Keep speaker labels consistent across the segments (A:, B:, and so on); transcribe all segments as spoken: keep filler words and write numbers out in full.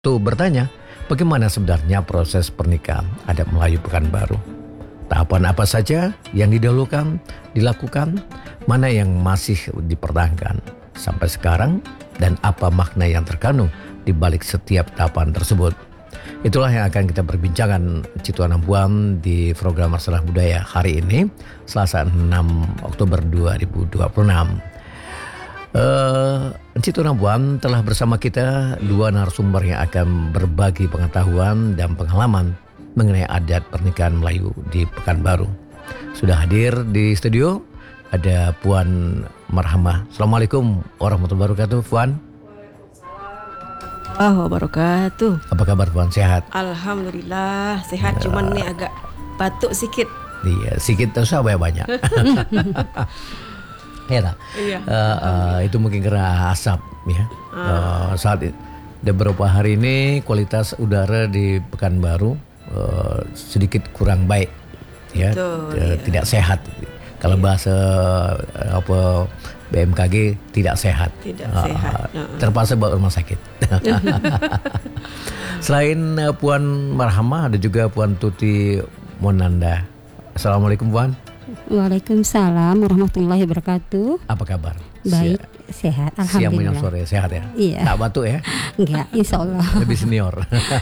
A: Tuh bertanya, bagaimana sebenarnya proses pernikahan adat Melayu Pekanbaru? Tahapan apa saja yang didahulukan, dilakukan, mana yang masih dipertahankan sampai sekarang, dan apa makna yang terkandung di balik setiap tahapan tersebut. Itulah yang akan kita perbincangkan Cituan Ampuan di program Masalah Budaya hari ini, Selasa enam Oktober dua ribu dua puluh enam. Uh, Cituan Ampuan telah bersama kita dua narasumber yang akan berbagi pengetahuan dan pengalaman mengenai adat pernikahan Melayu di Pekanbaru. Sudah hadir di studio ada Puan Marhamah. Assalamualaikum warahmatullahi wabarakatuh, Puan.
B: Waalaikumsalam wabarakatuh.
A: Apa kabar Puan? Sehat?
B: Alhamdulillah sehat, ya. Cuman nih agak batuk sedikit.
A: Iya, sedikit terus apa ya banyak. Ya tak?
B: Iya.
A: Uh, uh, itu mungkin karena asap ya. Uh, saat i- beberapa hari ini kualitas udara di Pekanbaru uh, sedikit kurang baik, ya.
B: Betul,
A: Uh,
B: iya.
A: Tidak sehat. Kalau bahasa uh, apa B M K G tidak sehat.
B: Tidak
A: Uh,
B: sehat. Uh-uh.
A: Terpaksa bawa rumah sakit. Selain uh, Puan Marhamah ada juga Puan Tuti Monanda. Assalamualaikum Puan.
C: Waalaikumsalam warahmatullahi wabarakatuh.
A: Apa kabar?
C: Baik, sehat.
A: Siang menjelang
C: Alhamdulillah.
A: sore sehat ya?
C: Iya.
A: Tak batuk ya?
C: Enggak, insya Allah.
A: Lebih senior.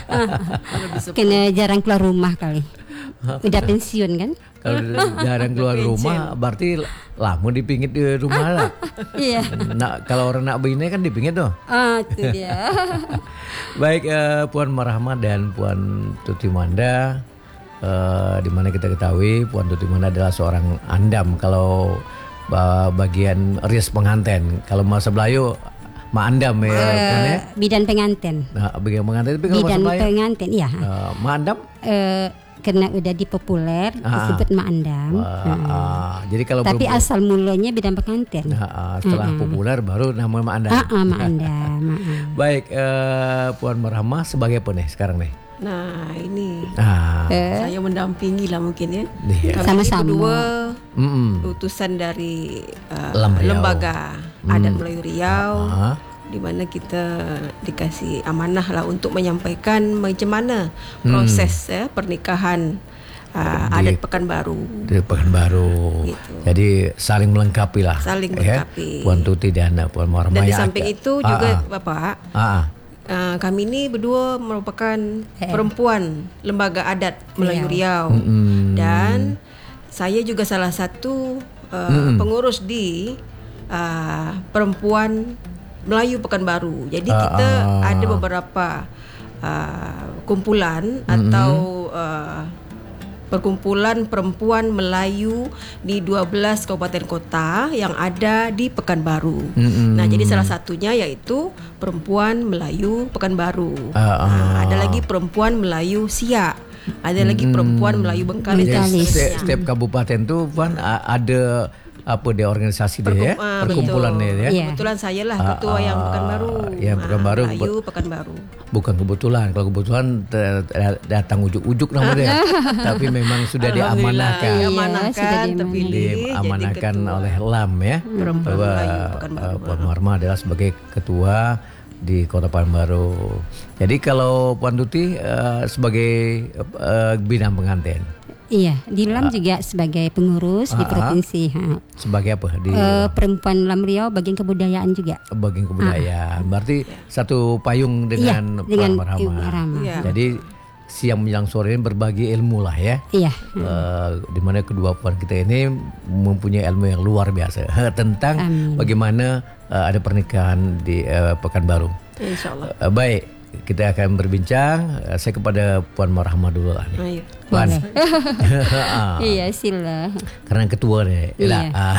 C: Kena jarang keluar rumah kali. Udah pensiun kan?
A: Kalau jarang keluar rumah berarti lama dipingit di rumah lah.
C: Iya.
A: Nak kalau orang nak begini kan dipingit tuh.
C: Ah, itu dia.
A: Baik eh, Puan Marhamah dan Puan Tuti Manda, eh, di mana kita ketahui Puan Tuti Manda adalah seorang andam kalau uh, bagian rias pengantin. Kalau bahasa Melayu mak andam ya, kan ya?
C: Eh, bidan pengantin.
A: Nah, bagian pengantin tapi kalau bahasa
C: Bidan
A: Melayu
C: pengantin, iya.
A: eh, mak andam.
C: Eh, karena udah dipopuler
A: Ah.
C: disebut mak andam.
A: Wah,
C: Mm.
A: ah, jadi kalau
C: Tapi
A: belum-
C: asal mulanya bidan pengantin.
A: Nah, ah, setelah
C: Mm-mm.
A: populer baru namanya mak andam.
C: Ah, ah, mak andam. ah, ah.
A: Baik, eh, Puan Marhamah sebagai apa nih sekarang nih?
B: Nah ini
A: Ah,
C: Eh,
B: saya mendampingi lah mungkin ya.
A: iya.
B: Kami
C: Sama-sama.
B: ini berdua
A: Mm-mm.
B: utusan dari uh,
A: Lam Riau.
B: lembaga adat Melayu Riau,
A: Ah,
B: di mana kita dikasih amanah lah untuk menyampaikan macam mana proses ya pernikahan uh,
A: Di-
B: adat Pekanbaru.
A: di Pekanbaru.
B: Gitu.
A: Jadi saling melengkapi lah.
B: Saling
A: ya.
B: melengkapi.
A: Puan Tuti dan uh, Puan Marhamah.
B: Dan di
A: yang
B: samping
A: ada-
B: itu
A: Ah,
B: juga
A: ah,
B: Bapak,
A: ah, ah.
B: uh, kami ini berdua merupakan
C: Eh.
B: perempuan lembaga adat Melayu Riau.
A: Mm-mm.
B: Dan saya juga salah satu uh, pengurus di uh, perempuan Melayu Pekanbaru. Jadi
A: Ah,
B: kita
A: ah.
B: ada beberapa uh, kumpulan atau uh, perkumpulan perempuan Melayu di dua belas kabupaten kota yang ada di Pekanbaru.
A: Mm-mm.
B: Nah, jadi salah satunya yaitu perempuan Melayu Pekanbaru.
A: Ah, ah.
B: Nah, ada lagi perempuan Melayu Siak. Ada lagi perempuan Melayu Bengkalis.
A: Jadi
B: dan
C: Bengkalis.
A: setiap,
B: seterusnya.
A: setiap kabupaten tuh Puan a- ada apa dia organisasi dia ya,
B: Perkum- ah,
A: perkumpulan
B: betul.
A: dia ya.
C: Iya.
B: Kebetulan saya lah
A: Ah,
B: ketua yang
A: ah,
B: Pekanbaru.
A: yang
B: Ah,
A: Pekanbaru.
B: Melayu Pekanbaru.
A: Bukan kebetulan, kalau kebetulan te- te- datang ujuk-ujuk nama dia, tapi memang sudah
B: Alhamdulillah,
A: diamanahkan,
C: Iya,
B: diamanahkan,
C: sudah diamanahkan.
B: terpilih
A: diamanahkan
B: jadi ketua.
A: oleh L A M ya,
B: Perempuan
A: bahwa
B: Melayu Pekanbaru.
A: uh, Puan Marhamah adalah sebagai ketua di Kota Pekanbaru. Jadi kalau Puan Tuti uh, sebagai uh, bidang pengantin,
C: Iya, di Lam juga sebagai pengurus di
A: Ah, ah.
C: provinsi. ha.
A: sebagai apa di
C: Eh, perempuan Lam Riau bagian kebudayaan juga.
A: bagian kebudayaan, berarti satu payung dengan
C: Iya, dengan
A: Puan
C: Ibu
A: Marhamah.
C: Marhamah.
B: Iya.
A: Jadi siang menjelang sore ini berbagi ilmu lah ya.
C: Iya.
A: Eh, di mana kedua puan kita ini mempunyai ilmu yang luar biasa tentang
C: Amin.
A: bagaimana eh, ada pernikahan di eh, Pekanbaru.
B: Insya Allah.
A: Eh, baik, kita akan berbincang. Eh, saya kepada Puan Marhamah dulu lah nih.
B: Ayo.
A: Puan, Ah,
C: Iya, sila.
A: karena ketua nih.
C: Iya.
A: Lah, ah,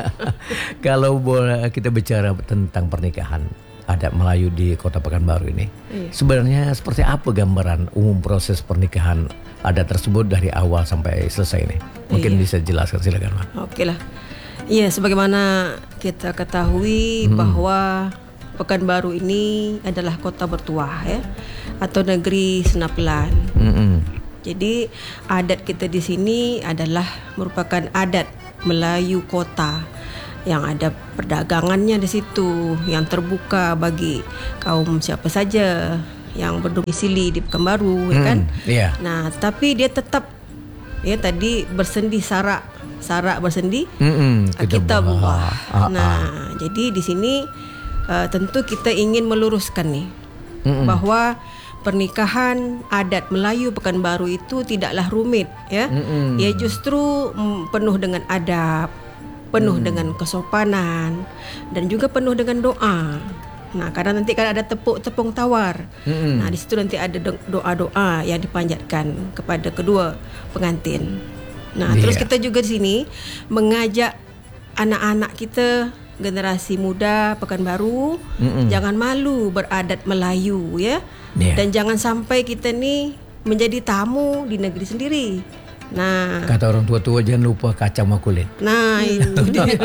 A: kalau boleh kita bicara tentang pernikahan adat Melayu di Kota Pekanbaru ini,
B: Iya.
A: sebenarnya seperti apa gambaran umum proses pernikahan adat tersebut dari awal sampai selesai ini? Mungkin
B: Iya.
A: bisa jelaskan, silakan Mak.
B: Oke lah. Iya, sebagaimana kita ketahui bahwa Pekanbaru ini adalah kota bertuah ya, atau negeri Senapelan.
A: Mm-mm.
B: Jadi adat kita di sini adalah merupakan adat Melayu kota yang ada perdagangannya di situ, yang terbuka bagi kaum siapa saja yang berdomisili di Pekanbaru, ya kan?
A: Iya.
B: Nah, tapi dia tetap ya tadi bersendi sarak, sarak bersendi
A: Mm-mm,
B: kitabullah.
A: Ah,
B: Nah,
A: ah.
B: jadi di sini uh, tentu kita ingin meluruskan nih
A: Mm-mm.
B: bahwa pernikahan adat Melayu Pekanbaru itu tidaklah rumit, ya.
A: Mm-mm.
B: Ia justru mm, penuh dengan adab, penuh
A: Mm.
B: dengan kesopanan, dan juga penuh dengan doa. Nah, karena nanti kan ada tepuk-tepung tawar.
A: Mm-mm.
B: Nah, di situ nanti ada do- doa-doa yang dipanjatkan kepada kedua pengantin. Nah,
A: Iya.
B: terus kita juga di sini mengajak anak-anak kita, generasi muda Pekanbaru,
A: Mm-mm.
B: jangan malu beradat Melayu, ya.
A: Iya.
B: Dan jangan sampai kita nih menjadi tamu di negeri sendiri. Nah,
A: Kata orang tua-tua jangan lupa kaca sama kulit.
B: nah itu dia.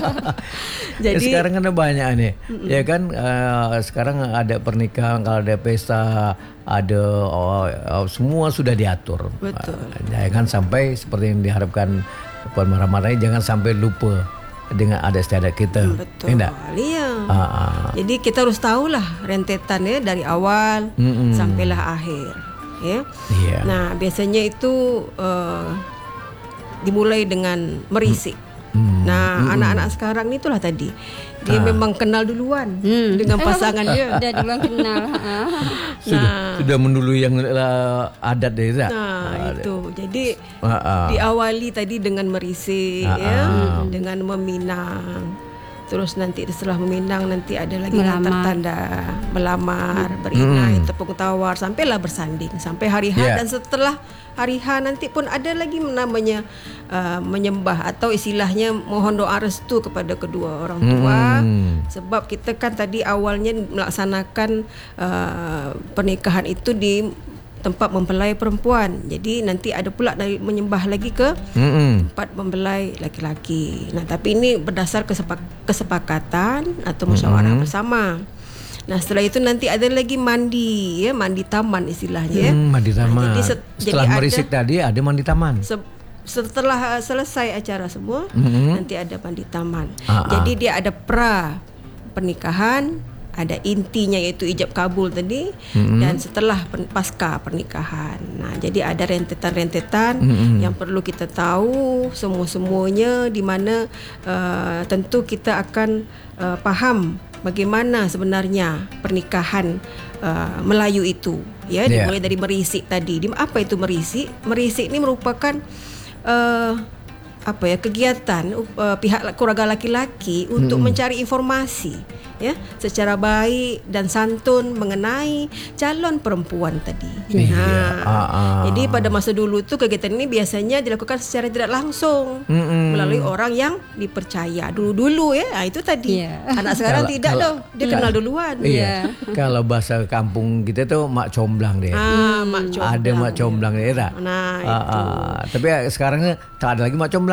A: Ya,
B: Jadi
A: sekarang kan ada banyak nih, ya kan. Uh, sekarang ada pernikahan, kalau ada pesta, ada oh, oh, semua sudah diatur.
B: Betul.
A: Uh, jangan sampai seperti yang diharapkan Puan Marah-Marah, jangan sampai lupa dengan adat istiadat kita.
B: betul.
A: Enggak?
B: Iya.
A: Ah, ah.
B: Jadi kita harus tahulah rentetan ya dari awal
A: Mm-mm.
B: sampailah akhir, ya.
A: Iya.
B: Nah, biasanya itu uh, dimulai dengan merisik.
A: Hmm.
B: Nah, anak-anak sekarang itulah tadi dia
A: Ah.
B: memang kenal duluan
C: Hmm.
B: dengan pasangan dia.
C: Udah duluan kenal. ah.
A: Sudah, sudah mendului yang uh, adat dia tak?
B: Nah, itu. Jadi
A: Ah, ah.
B: diawali tadi dengan merisik,
A: Ah,
B: ya,
A: ah.
B: dengan meminang. Terus nanti setelah meminang nanti ada lagi
C: Melamar.
B: hantar tanda, melamar, berinai, tepung tawar, sampailah bersanding sampai hari H.
A: Yeah.
B: Dan setelah hari H nanti pun ada lagi namanya uh, menyembah atau istilahnya mohon doa restu kepada kedua orang tua.
A: Hmm.
B: Sebab kita kan tadi awalnya melaksanakan uh, pernikahan itu di tempat mempelai perempuan. Jadi nanti ada pula dari menyembah lagi ke
A: Mm-mm.
B: tempat mempelai laki-laki. Nah, tapi ini berdasar kesepak- kesepakatan atau musyawarah
A: Mm-hmm.
B: bersama. Nah, setelah itu nanti ada lagi mandi, ya, mandi taman istilahnya. ya.
A: Hmm, mandi
B: Nah,
A: taman.
B: jadi set-
A: Setelah
B: jadi
A: merisik
B: ada-
A: tadi ada mandi taman.
B: Se- setelah uh, selesai acara semua,
A: Mhm.
B: nanti ada mandi taman.
A: Ah, ah.
B: Jadi dia ada pra pernikahan, ada intinya yaitu ijab kabul tadi,
A: Mhm.
B: dan setelah pen- pasca pernikahan. Nah, jadi ada rentetan-rentetan
A: Mhm.
B: yang perlu kita tahu semua-semuanya, di mana uh, tentu kita akan uh, paham bagaimana sebenarnya pernikahan uh, Melayu itu, ya,
A: Yeah.
B: dimulai dari merisik tadi. Di- Apa itu merisik? Merisik ini merupakan uh, apa ya kegiatan uh, pihak keluarga laki-laki untuk mencari informasi, ya, secara baik dan santun mengenai calon perempuan tadi.
A: Iya.
B: Nah,
A: Ah, ah.
B: jadi pada masa dulu tuh kegiatan ini biasanya dilakukan secara tidak langsung
A: Mm-mm.
B: melalui orang yang dipercaya dulu-dulu, ya. Nah, itu tadi.
C: Iya.
B: Anak sekarang
A: Kalau-
B: tidak
A: kalau-
B: loh, dia
A: kalau-
B: kenal duluan.
A: Iya. Kalau bahasa kampung kita tuh mak comblang deh.
B: Ah, mak comblang.
A: Ada mak comblang deh tak?
B: Nah,
A: Ah,
B: itu.
A: ah. Tapi sekarang tak ada lagi mak comblang.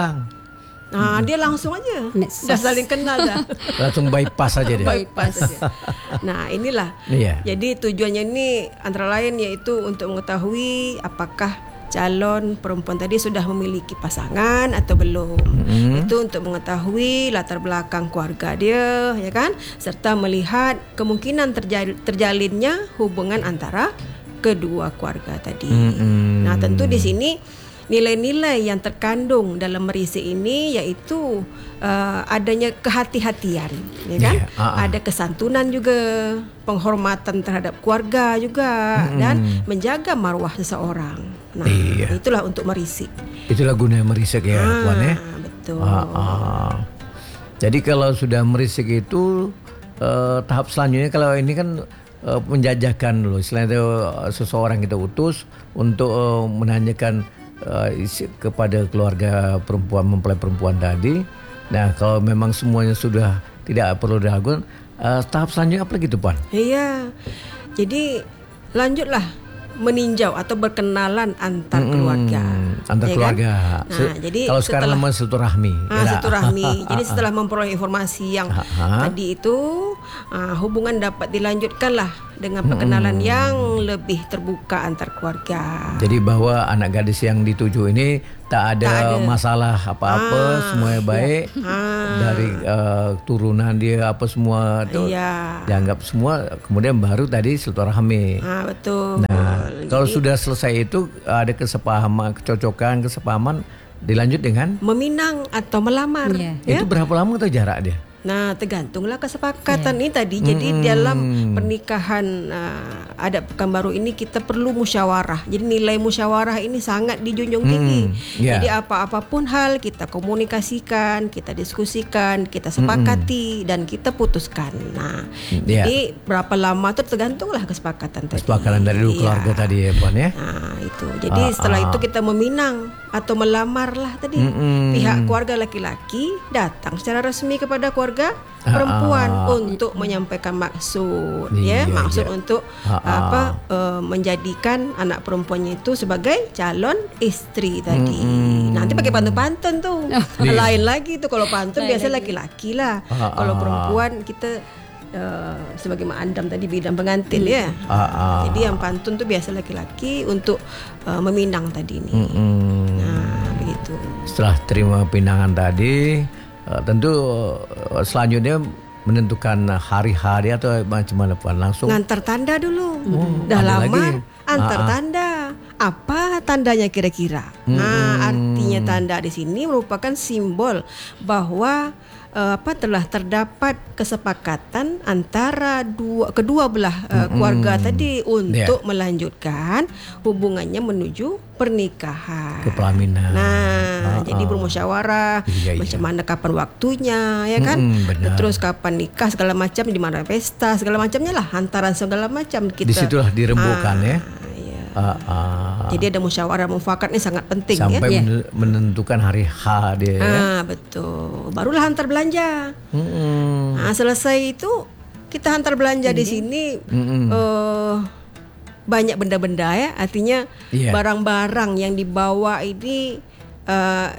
B: Nah, dia langsung aja
C: Medsos.
B: dah saling kenal dah.
A: Langsung bypass aja dia.
B: Bypass saja. Nah, inilah.
A: Iya.
B: Jadi tujuannya ini antara lain yaitu untuk mengetahui apakah calon perempuan tadi sudah memiliki pasangan atau belum.
A: Mm-hmm.
B: Itu untuk mengetahui latar belakang keluarga dia, ya kan? Serta melihat kemungkinan terjal- terjalinnya hubungan antara kedua keluarga tadi.
A: Mm-mm.
B: Nah, tentu di sini nilai-nilai yang terkandung dalam merisik ini yaitu uh, adanya kehati-hatian, ya kan?
A: Yeah, uh-uh.
B: Ada kesantunan juga, penghormatan terhadap keluarga juga, dan menjaga marwah seseorang. Nah,
A: Iya.
B: itulah untuk merisik.
A: Itulah guna merisik ya,
B: Ah,
A: Puan ya.
B: betul.
A: Ah, ah. Jadi kalau sudah merisik itu eh, tahap selanjutnya, kalau ini kan eh, penjajakan dulu. Selain itu eh, seseorang kita utus untuk eh, menanyakan eh, isi kepada keluarga perempuan, mempelai perempuan tadi. Nah, kalau memang semuanya sudah tidak perlu diragukan, eh, tahap selanjutnya apa lagi tuh, Puan?
B: Iya. Jadi lanjutlah meninjau atau berkenalan antar keluarga.
A: Antar
B: ya kan?
A: keluarga.
B: Nah,
A: Se-
B: jadi
A: kalau sekarang
B: setelah-
A: namanya silaturahmi.
B: Ah,
A: ya.
B: silaturahmi. Jadi setelah memperoleh informasi yang
A: Ah, ah.
B: tadi itu, uh, hubungan dapat dilanjutkan lah dengan perkenalan hmm. yang lebih terbuka antar keluarga.
A: Jadi bahwa anak gadis yang dituju ini tak ada, tak ada. masalah apa-apa, ah, semuanya baik ah. dari uh, turunan dia apa semua itu ya. dianggap semua, kemudian baru tadi silaturahmi.
B: Ah, betul.
A: Nah,
B: Jadi,
A: kalau sudah selesai itu ada kesepahaman, kecocokan, kesepahaman, dilanjut dengan
B: meminang atau melamar.
C: Ya.
A: Itu ya? Berapa lama tuh jarak dia?
B: Nah, tergantunglah kesepakatan
C: ya.
B: ini tadi. Jadi
A: hmm.
B: dalam pernikahan uh, adat Pekanbaru ini kita perlu musyawarah. Jadi nilai musyawarah ini sangat dijunjung tinggi. Hmm. Yeah. Jadi apa-apapun hal kita komunikasikan, kita diskusikan, kita sepakati hmm. dan kita putuskan. Nah, yeah. jadi berapa lama itu tergantunglah kesepakatan tadi.
A: Kesepakatan dari dua keluarga ya. tadi ya, Puan ya.
B: Nah, itu. Jadi
A: ah,
B: setelah
A: ah.
B: itu kita meminang atau melamar lah tadi. Hmm. Pihak keluarga laki-laki datang secara resmi kepada keluarga perempuan ah, untuk menyampaikan maksud iya, ya maksud iya. untuk ah, apa uh, menjadikan anak perempuannya itu sebagai calon istri tadi. Hmm, nanti pakai pantun-pantun tuh. Lain lagi tuh kalau pantun biasa laki-laki lah. Ah, kalau perempuan kita uh, sebagai Mak Andam tadi bidang pengantin hmm. ya. Ah, ah. Jadi yang pantun tuh biasa laki-laki untuk uh, meminang tadi ini. Hmm. Nah, begitu.
A: Setelah terima pinangan tadi, Uh, tentu uh, selanjutnya menentukan hari-hari atau macam mana Puan, langsung
B: ngantar tanda dulu. Oh, dah lamar antar ah, tanda. Apa tandanya kira-kira? Hmm. Nah, artinya tanda di sini merupakan simbol bahwa uh, apa telah terdapat kesepakatan antara dua kedua belah uh, keluarga hmm. tadi untuk yeah. melanjutkan hubungannya menuju pernikahan.
A: Kepelaminan.
B: Nah, ah, jadi
A: ah.
B: bermusyawarah iya, iya. macam mana kapan waktunya, ya kan?
A: Hmm,
B: Terus kapan nikah segala macam, di mana pesta segala macamnya lah, hantaran segala macam kita.
A: Disitulah dirembukan
B: ah,
A: ya.
B: Iya.
A: Ah, ah.
B: Jadi ada musyawarah mufakat ini sangat penting
A: sampai
B: ya.
A: menentukan hari H dia.
B: Ah, betul. Barulah hantar belanja. Hmm. Nah, selesai itu kita hantar belanja hmm. di sini. Hmm. Uh, banyak benda-benda ya, artinya yeah. barang-barang yang dibawa ini uh,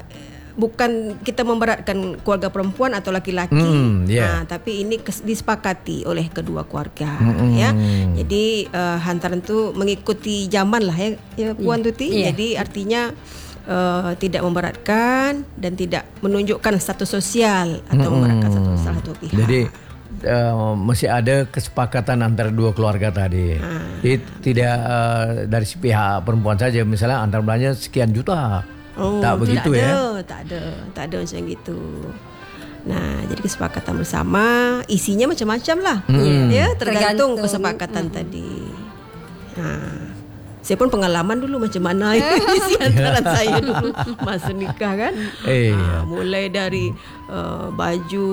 B: bukan kita memberatkan keluarga perempuan atau laki-laki, mm, yeah. nah, tapi ini kes, disepakati oleh kedua keluarga, mm-hmm. ya. Jadi uh, hantaran itu mengikuti zaman lah ya, ya Puan Tuti. Yeah. Jadi artinya uh, tidak memberatkan dan tidak menunjukkan status sosial atau mm-hmm. memberatkan status salah satu pihak.
A: Jadi Uh, masih ada kesepakatan antara dua keluarga tadi. Hmm. Jadi tidak uh, dari si pihak perempuan saja, misalnya antar belanja sekian juta. Oh, tak begitu
B: tak
A: ya?
B: Ada, tak ada, tak ada macam gitu. Nah, jadi kesepakatan bersama, isinya macam-macam lah. Hmm. Ya, tergantung, tergantung. kesepakatan hmm. tadi. Nah, saya pun pengalaman dulu macam mana isi antara saya dulu masa nikah kan. Eh, ha, mulai dari uh, baju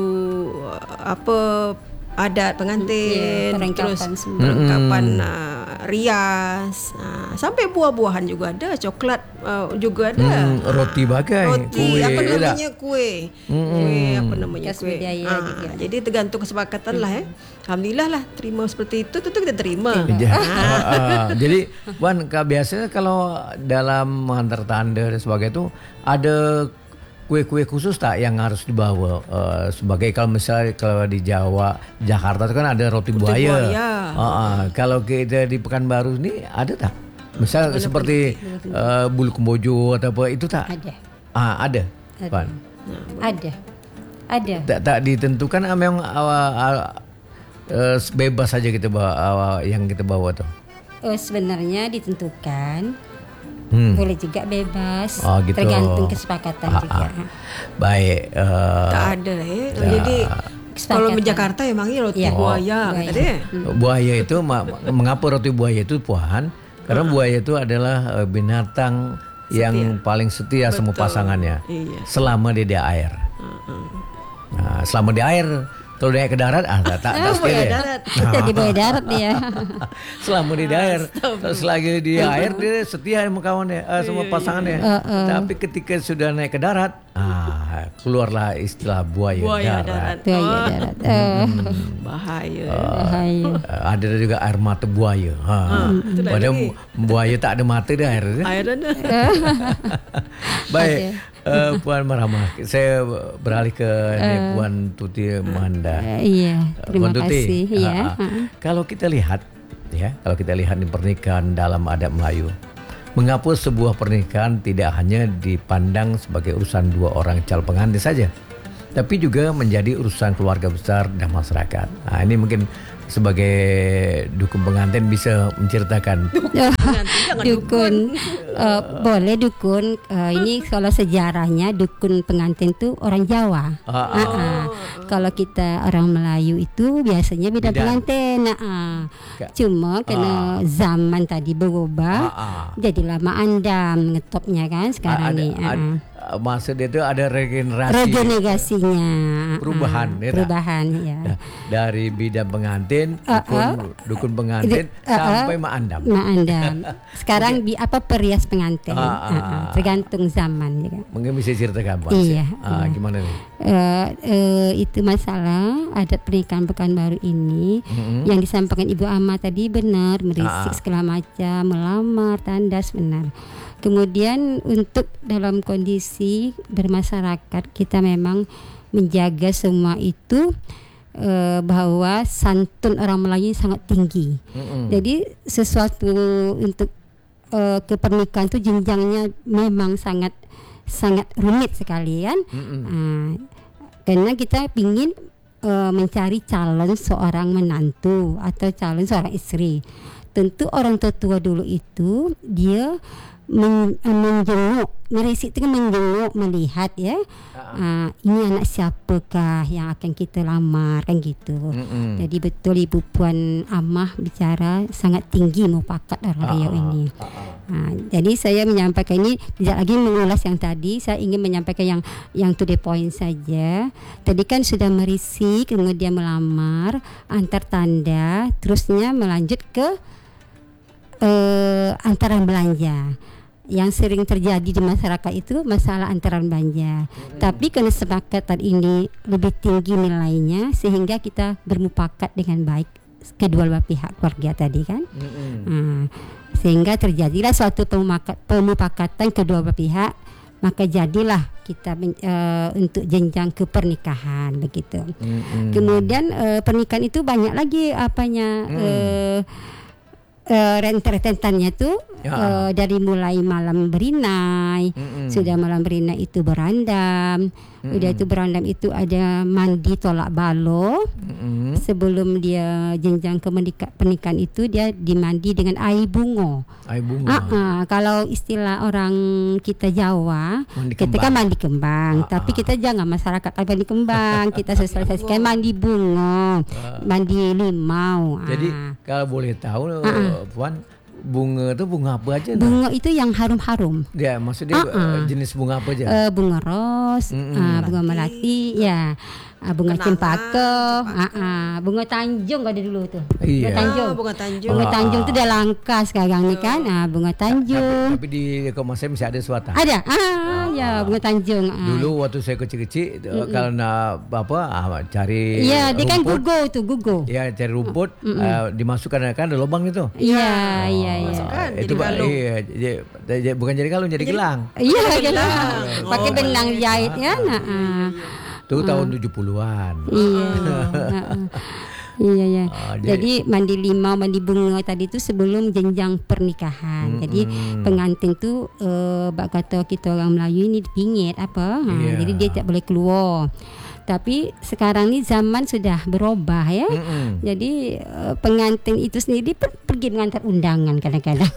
B: apa adat pengantin, yeah, terus perlengkapan uh, rias, uh, sampai buah-buahan juga ada, coklat uh, juga ada,
A: hmm, roti bagai,
B: roti kue, apa namanya kue, hmm. kue apa namanya
C: Kas
B: kue. Uh, jadi tergantung kesepakatan hmm. lah ya. Alhamdulillah lah terima seperti itu, tentu kita terima.
A: Ya. uh, uh, jadi Wan, biasanya kalau dalam mengantar tanda dan sebagainya itu ada kue-kue khusus tak yang harus dibawa uh, sebagai kalau misalnya kalau di Jawa, Jakarta itu kan ada roti, roti buaya. buaya. Uh, uh, kalau kita di Pekanbaru ini ada tak? Misal Mana seperti uh, bulu kemboja atau apa itu tak?
C: Ada.
A: Ah, ada.
C: Ada.
A: Pan.
C: Ada. Ada.
A: Tak, tak ditentukan memang awal, awal uh, bebas saja kita bawa awal, yang kita bawa tuh.
C: Oh, sebenarnya ditentukan.
A: Hmm.
C: Boleh juga bebas,
A: oh, gitu.
C: Tergantung kesepakatan ah, juga.
A: Ah. Baik. Uh,
B: tak ada ya. Tak. Jadi kalau di Jakarta emangnya roti ya. buaya.
A: Oh, buaya. Hmm. Buaya itu mengapa roti buaya itu Puan? Karena uh-huh. buaya itu adalah binatang setia. yang paling setia Betul. sama pasangannya. Iya. Selama dia di air. Uh-huh. Nah, selama di air. Kalau dia ke darat, ah tak tak
C: setia darat. Jadi buaya darat dia.
A: Selama di air, selagi di air dia setia sama kawannya, uh, sama pasangannya. Uh, uh. Tapi ketika sudah naik ke darat, ah keluarlah istilah buaya,
B: Buaya
A: darat.
B: darat.
C: Buaya
B: Oh,
C: darat. Eh,
B: bahaya.
C: bahaya.
A: Uh, ada juga air mata buaya. Ha.
B: itu lain
A: Padahal
B: lagi.
A: buaya tak ada mata dia air. dia.
B: Air ada.
A: Baik, uh, Puan Marhamah, saya beralih ke ni, Puan Tuti Manda.
C: Eh, iya, terima
A: Puan Tuti,
C: kasih.
A: ha,
C: Iya.
A: ha. Kalau kita lihat, ya, kalau kita lihat di pernikahan dalam adat Melayu, mengapa sebuah pernikahan tidak hanya dipandang sebagai urusan dua orang calon pengantin saja, tapi juga menjadi urusan keluarga besar dan masyarakat. Nah, ini mungkin sebagai dukun pengantin bisa menceritakan.
B: Pengantin jangan
C: Dukun, eh, boleh dukun. Eh, ini kalau sejarahnya dukun pengantin itu orang Jawa.
A: Ah, ah.
C: Ah, ah. Kalau kita orang Melayu itu biasanya bidang
A: Bidan.
C: pengantin. Ah, ah.
A: Ka-
C: Cuma kena zaman tadi berubah,
A: Ah, ah.
C: jadilah mak andam ngetopnya kan sekarang
A: ada,
C: ni. Ah,
A: ada,
C: ah.
A: maksud dia itu ada regenerasi
C: Regenerasinya,
A: perubahan,
C: ah,
A: ya tak?
C: perubahan ya.
A: Nah, dari bidang pengantin,
C: Ah,
A: dukun,
C: ah.
A: dukun pengantin
C: Ah, ah.
A: sampai mak andam.
C: Mak andam. Sekarang bi apa perias pengantin,
A: Ah, ah.
C: Ah, ah. tergantung zaman juga.
A: Mungkin bisa ceritakan Puan.
C: Iya,
A: Ah,
C: iya.
A: gimana nih?
C: Uh, uh, itu masalah adat pernikahan Pekanbaru ini
A: Mm-hmm.
C: yang disampaikan Ibu Ama tadi benar,
A: Ah.
C: merisik segala macam, melamar, tandas benar. Kemudian untuk dalam kondisi bermasyarakat kita memang menjaga semua itu uh, bahwa santun orang Melayu sangat tinggi.
A: Mm-mm.
C: Jadi sesuatu untuk uh, kepernikahan itu jenjangnya memang sangat sangat rumit sekali kan.
A: Mm-mm.
C: Ah, karena kita ingin uh, mencari calon seorang menantu atau calon seorang istri. Tentu orang tua dulu itu dia men, menjenguk, merisik itu kan menjenguk, melihat ya, uh, ini anak siapakah yang akan kita lamar kan gitu.
A: Mm-mm.
C: Jadi betul Ibu Puan Amah bicara sangat tinggi mufakat orang
A: Ah,
C: Riau
A: ah,
C: ini.
A: ah, ah.
C: Ha, jadi saya menyampaikan ini tidak lagi mengulas yang tadi. Saya ingin menyampaikan yang yang to the point saja. Tadi kan sudah merisik, kemudian melamar, antar tanda, terusnya melanjut ke uh, antaran belanja. Yang sering terjadi di masyarakat itu masalah antaran belanja. Hmm. Tapi karena kesepakatan ini lebih tinggi nilainya sehingga kita bermufakat dengan baik kedua belah pihak keluarga tadi kan. Hmm. Sehingga terjadilah suatu pemufakatan kedua belah pihak, maka jadilah kita uh, untuk jenjang ke pernikahan begitu.
A: Mm-mm.
C: Kemudian uh, pernikahan itu banyak lagi apanya
A: Mm.
C: uh, uh, rentetan-rentetannya tuh
A: Ya.
C: uh, dari mulai malam berinai,
A: Mm-mm.
C: sudah malam berinai itu berandam,
A: Mm-mm.
C: udah itu berandam itu ada mandi tolak balo.
A: Mm-mm.
C: Sebelum dia jenjang ke menikah, pernikahan itu dia dimandi dengan air bunga.
A: Air bunga.
C: Ah, ah, kalau istilah orang kita Jawa,
A: Mandi
C: kita
A: kembang.
C: kan mandi kembang,
A: Ah,
C: tapi
A: ah.
C: kita jangan masyarakat mandi kembang, kita sosialisasikan mandi bunga, mandi limau. Ah.
A: Jadi kalau boleh tahu,
C: Ah,
A: Puan, bunga itu bunga apa aja? Nah?
C: bunga itu yang harum-harum.
A: Ya, maksudnya
C: Ah, ah.
A: jenis bunga apa aja?
C: Uh, bunga ros,
A: Mm-mm.
C: ah, bunga melati, ya, ah, bunga
B: Kenanga,
C: cempaka, ah, ah, bunga Tanjung ada dulu tuh.
A: Iya.
C: Bunga Tanjung.
B: Ah, bunga Tanjung.
C: Bunga
A: Ah.
C: Tanjung itu udah langka sekarang nih kan. Ah, bunga Tanjung.
A: Tapi di Komang saya masih ada suatu.
C: Ada. Ah, ya, bunga Tanjung. Ah.
A: Dulu waktu saya kecil-kecil, kalau nak apa ah, cari
C: Iya, dia kan
A: rumput,
C: gugo tuh, gugo.
A: ya cari rumput, ah, dimasukkan kan ada lubang itu.
C: Iya, iya, iya.
B: Masukkan
A: itu
B: jadi
A: Pak,
B: galung.
A: iya, jadi- jadi- bukan jadi galung, jadi gelang.
C: Iya,
B: Benang.
C: kan. Pakai
B: Oh,
C: benang jahit ya. Nah, ah.
A: Itu tahun tujuh puluhan.
C: Iya. Heeh. Iya ya.
A: Ah,
C: Jadi mandi limau, mandi bunga tadi itu sebelum jenjang pernikahan. Jadi pengantin tuh eh, bak kata kita orang Melayu ini dipingit apa? Ha,
A: Iya.
C: Jadi dia tak boleh keluar. Tapi sekarang ni zaman sudah berubah ya.
A: Mm-mm.
C: Jadi eh, pengantin itu sendiri per- pergi mengantar undangan kadang-kadang.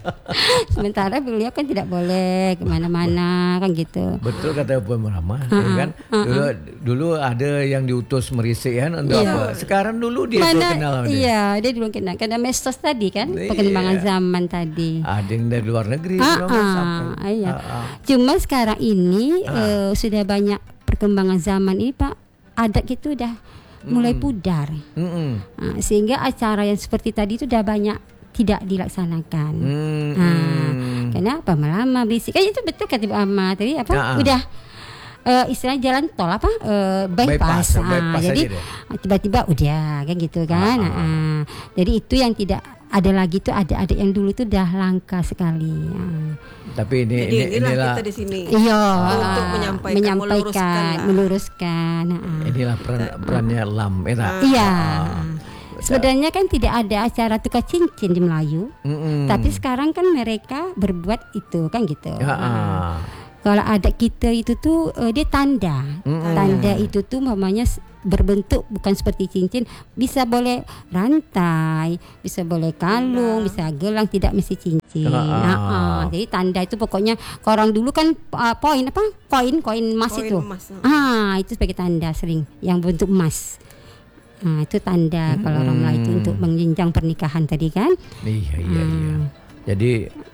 C: Sementara beliau kan tidak boleh kemana-mana kan gitu.
A: Betul kata Puan Marhamah, ya kan? Dulu dulu ada yang diutus merisik kan untuk
C: Iya.
A: apa? Sekarang dulu dia tuh kenal sama dia.
C: Iya, dia dulu kenal karena medsos tadi kan,
A: Iya.
C: perkembangan zaman tadi.
A: Ada yang dari luar negeri,
C: Ah,
A: belum
C: ah,
A: sampai.
C: iya.
A: Ah, ah.
C: Cuma sekarang ini eh, sudah banyak perkembangan zaman ini Pak, adat itu udah mulai pudar.
A: Mm-mm.
C: Ah, sehingga acara yang seperti tadi itu udah banyak tidak dilaksanakan.
A: Mm-mm.
C: Ah, kenapa? Melama berisik. Kan itu betul kata Ibu Amma tadi apa?
A: Ah, ah.
C: Udah uh, istilahnya jalan tol apa uh, bypass,
A: Bypass,
C: ah,
A: bypass
C: jadi
A: aja deh.
C: tiba-tiba udah kan gitu kan.
A: Ah, ah,
C: Ah, ah. Jadi itu yang tidak ada lagi tuh adik-adik yang dulu itu udah langka sekali. Ah.
A: Tapi ini,
B: Jadi
A: ini
B: inilah
A: inilah
B: kita di sini
C: Iya,
B: untuk
C: ah,
B: menyampaikan,
C: menyampaikan,
B: meluruskan lah.
C: meluruskan. ah.
A: inilah peran, perannya Lam, enak.
C: Iya.
A: Ah.
C: Sebenarnya kan tidak ada acara tukar cincin di Melayu.
A: Mm-mm.
C: Tapi sekarang kan mereka berbuat itu kan gitu.
A: Ya,
C: Ah.
A: ah.
C: Kalau adat kita itu tuh uh, dia tanda.
A: Mm-mm.
C: Tanda itu tuh mamanya s- berbentuk bukan seperti cincin, bisa boleh rantai, bisa boleh kalung, bisa gelang, tidak mesti cincin.
A: Ah, ah.
C: Nah, ah. Jadi tanda itu pokoknya kalau orang dulu kan uh, poin apa? Koin, koin emas
B: Koin
C: itu.
B: emas.
C: Ah, itu sebagai tanda sering yang bentuk emas. Nah, itu tanda kalau orang Melayu itu untuk menjenjang pernikahan tadi kan.
A: Iya iya
C: Hmm.
A: iya. Jadi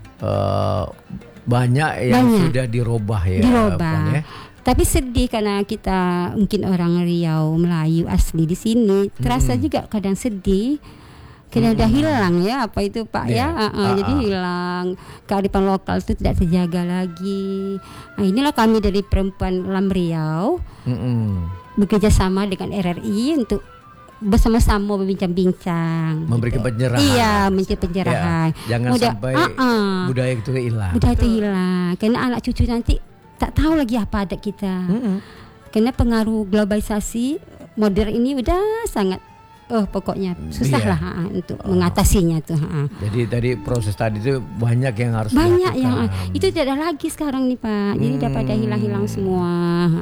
A: eh, banyak yang
C: Banyak.
A: sudah dirubah ya.
C: Dirubah.
A: Puan, ya.
C: Tapi sedih karena kita mungkin orang Riau Melayu asli di sini terasa juga kadang sedih. Karena udah hilang ya apa itu Pak
A: Iya.
C: ya. Ah, ah,
A: Ah,
C: jadi
A: ah.
C: hilang kearifan lokal itu tidak terjaga lagi. Nah, inilah kami dari perempuan Lam Riau
A: Mm-mm.
C: bekerja sama dengan R R I untuk bersama-sama berbincang-bincang.
A: Memberikan
C: gitu.
A: pencerahan.
C: Iya, memberikan pencerahan.
A: Ya, jangan
C: Mudah-
A: sampai
C: ah, ah.
A: budaya itu hilang.
C: Budaya itu hilang. Karena anak cucu nanti tak tahu lagi apa adat kita.
A: Mm-mm.
C: Karena pengaruh globalisasi modern ini udah sangat oh pokoknya susah
A: Iya.
C: lah ha, untuk mengatasinya tuh. Ha.
A: Jadi tadi proses tadi itu banyak yang harus
C: Banyak yang
A: dilakukan.
C: itu tidak ada lagi sekarang nih Pak. Jadi udah pada hilang-hilang semua. Ha.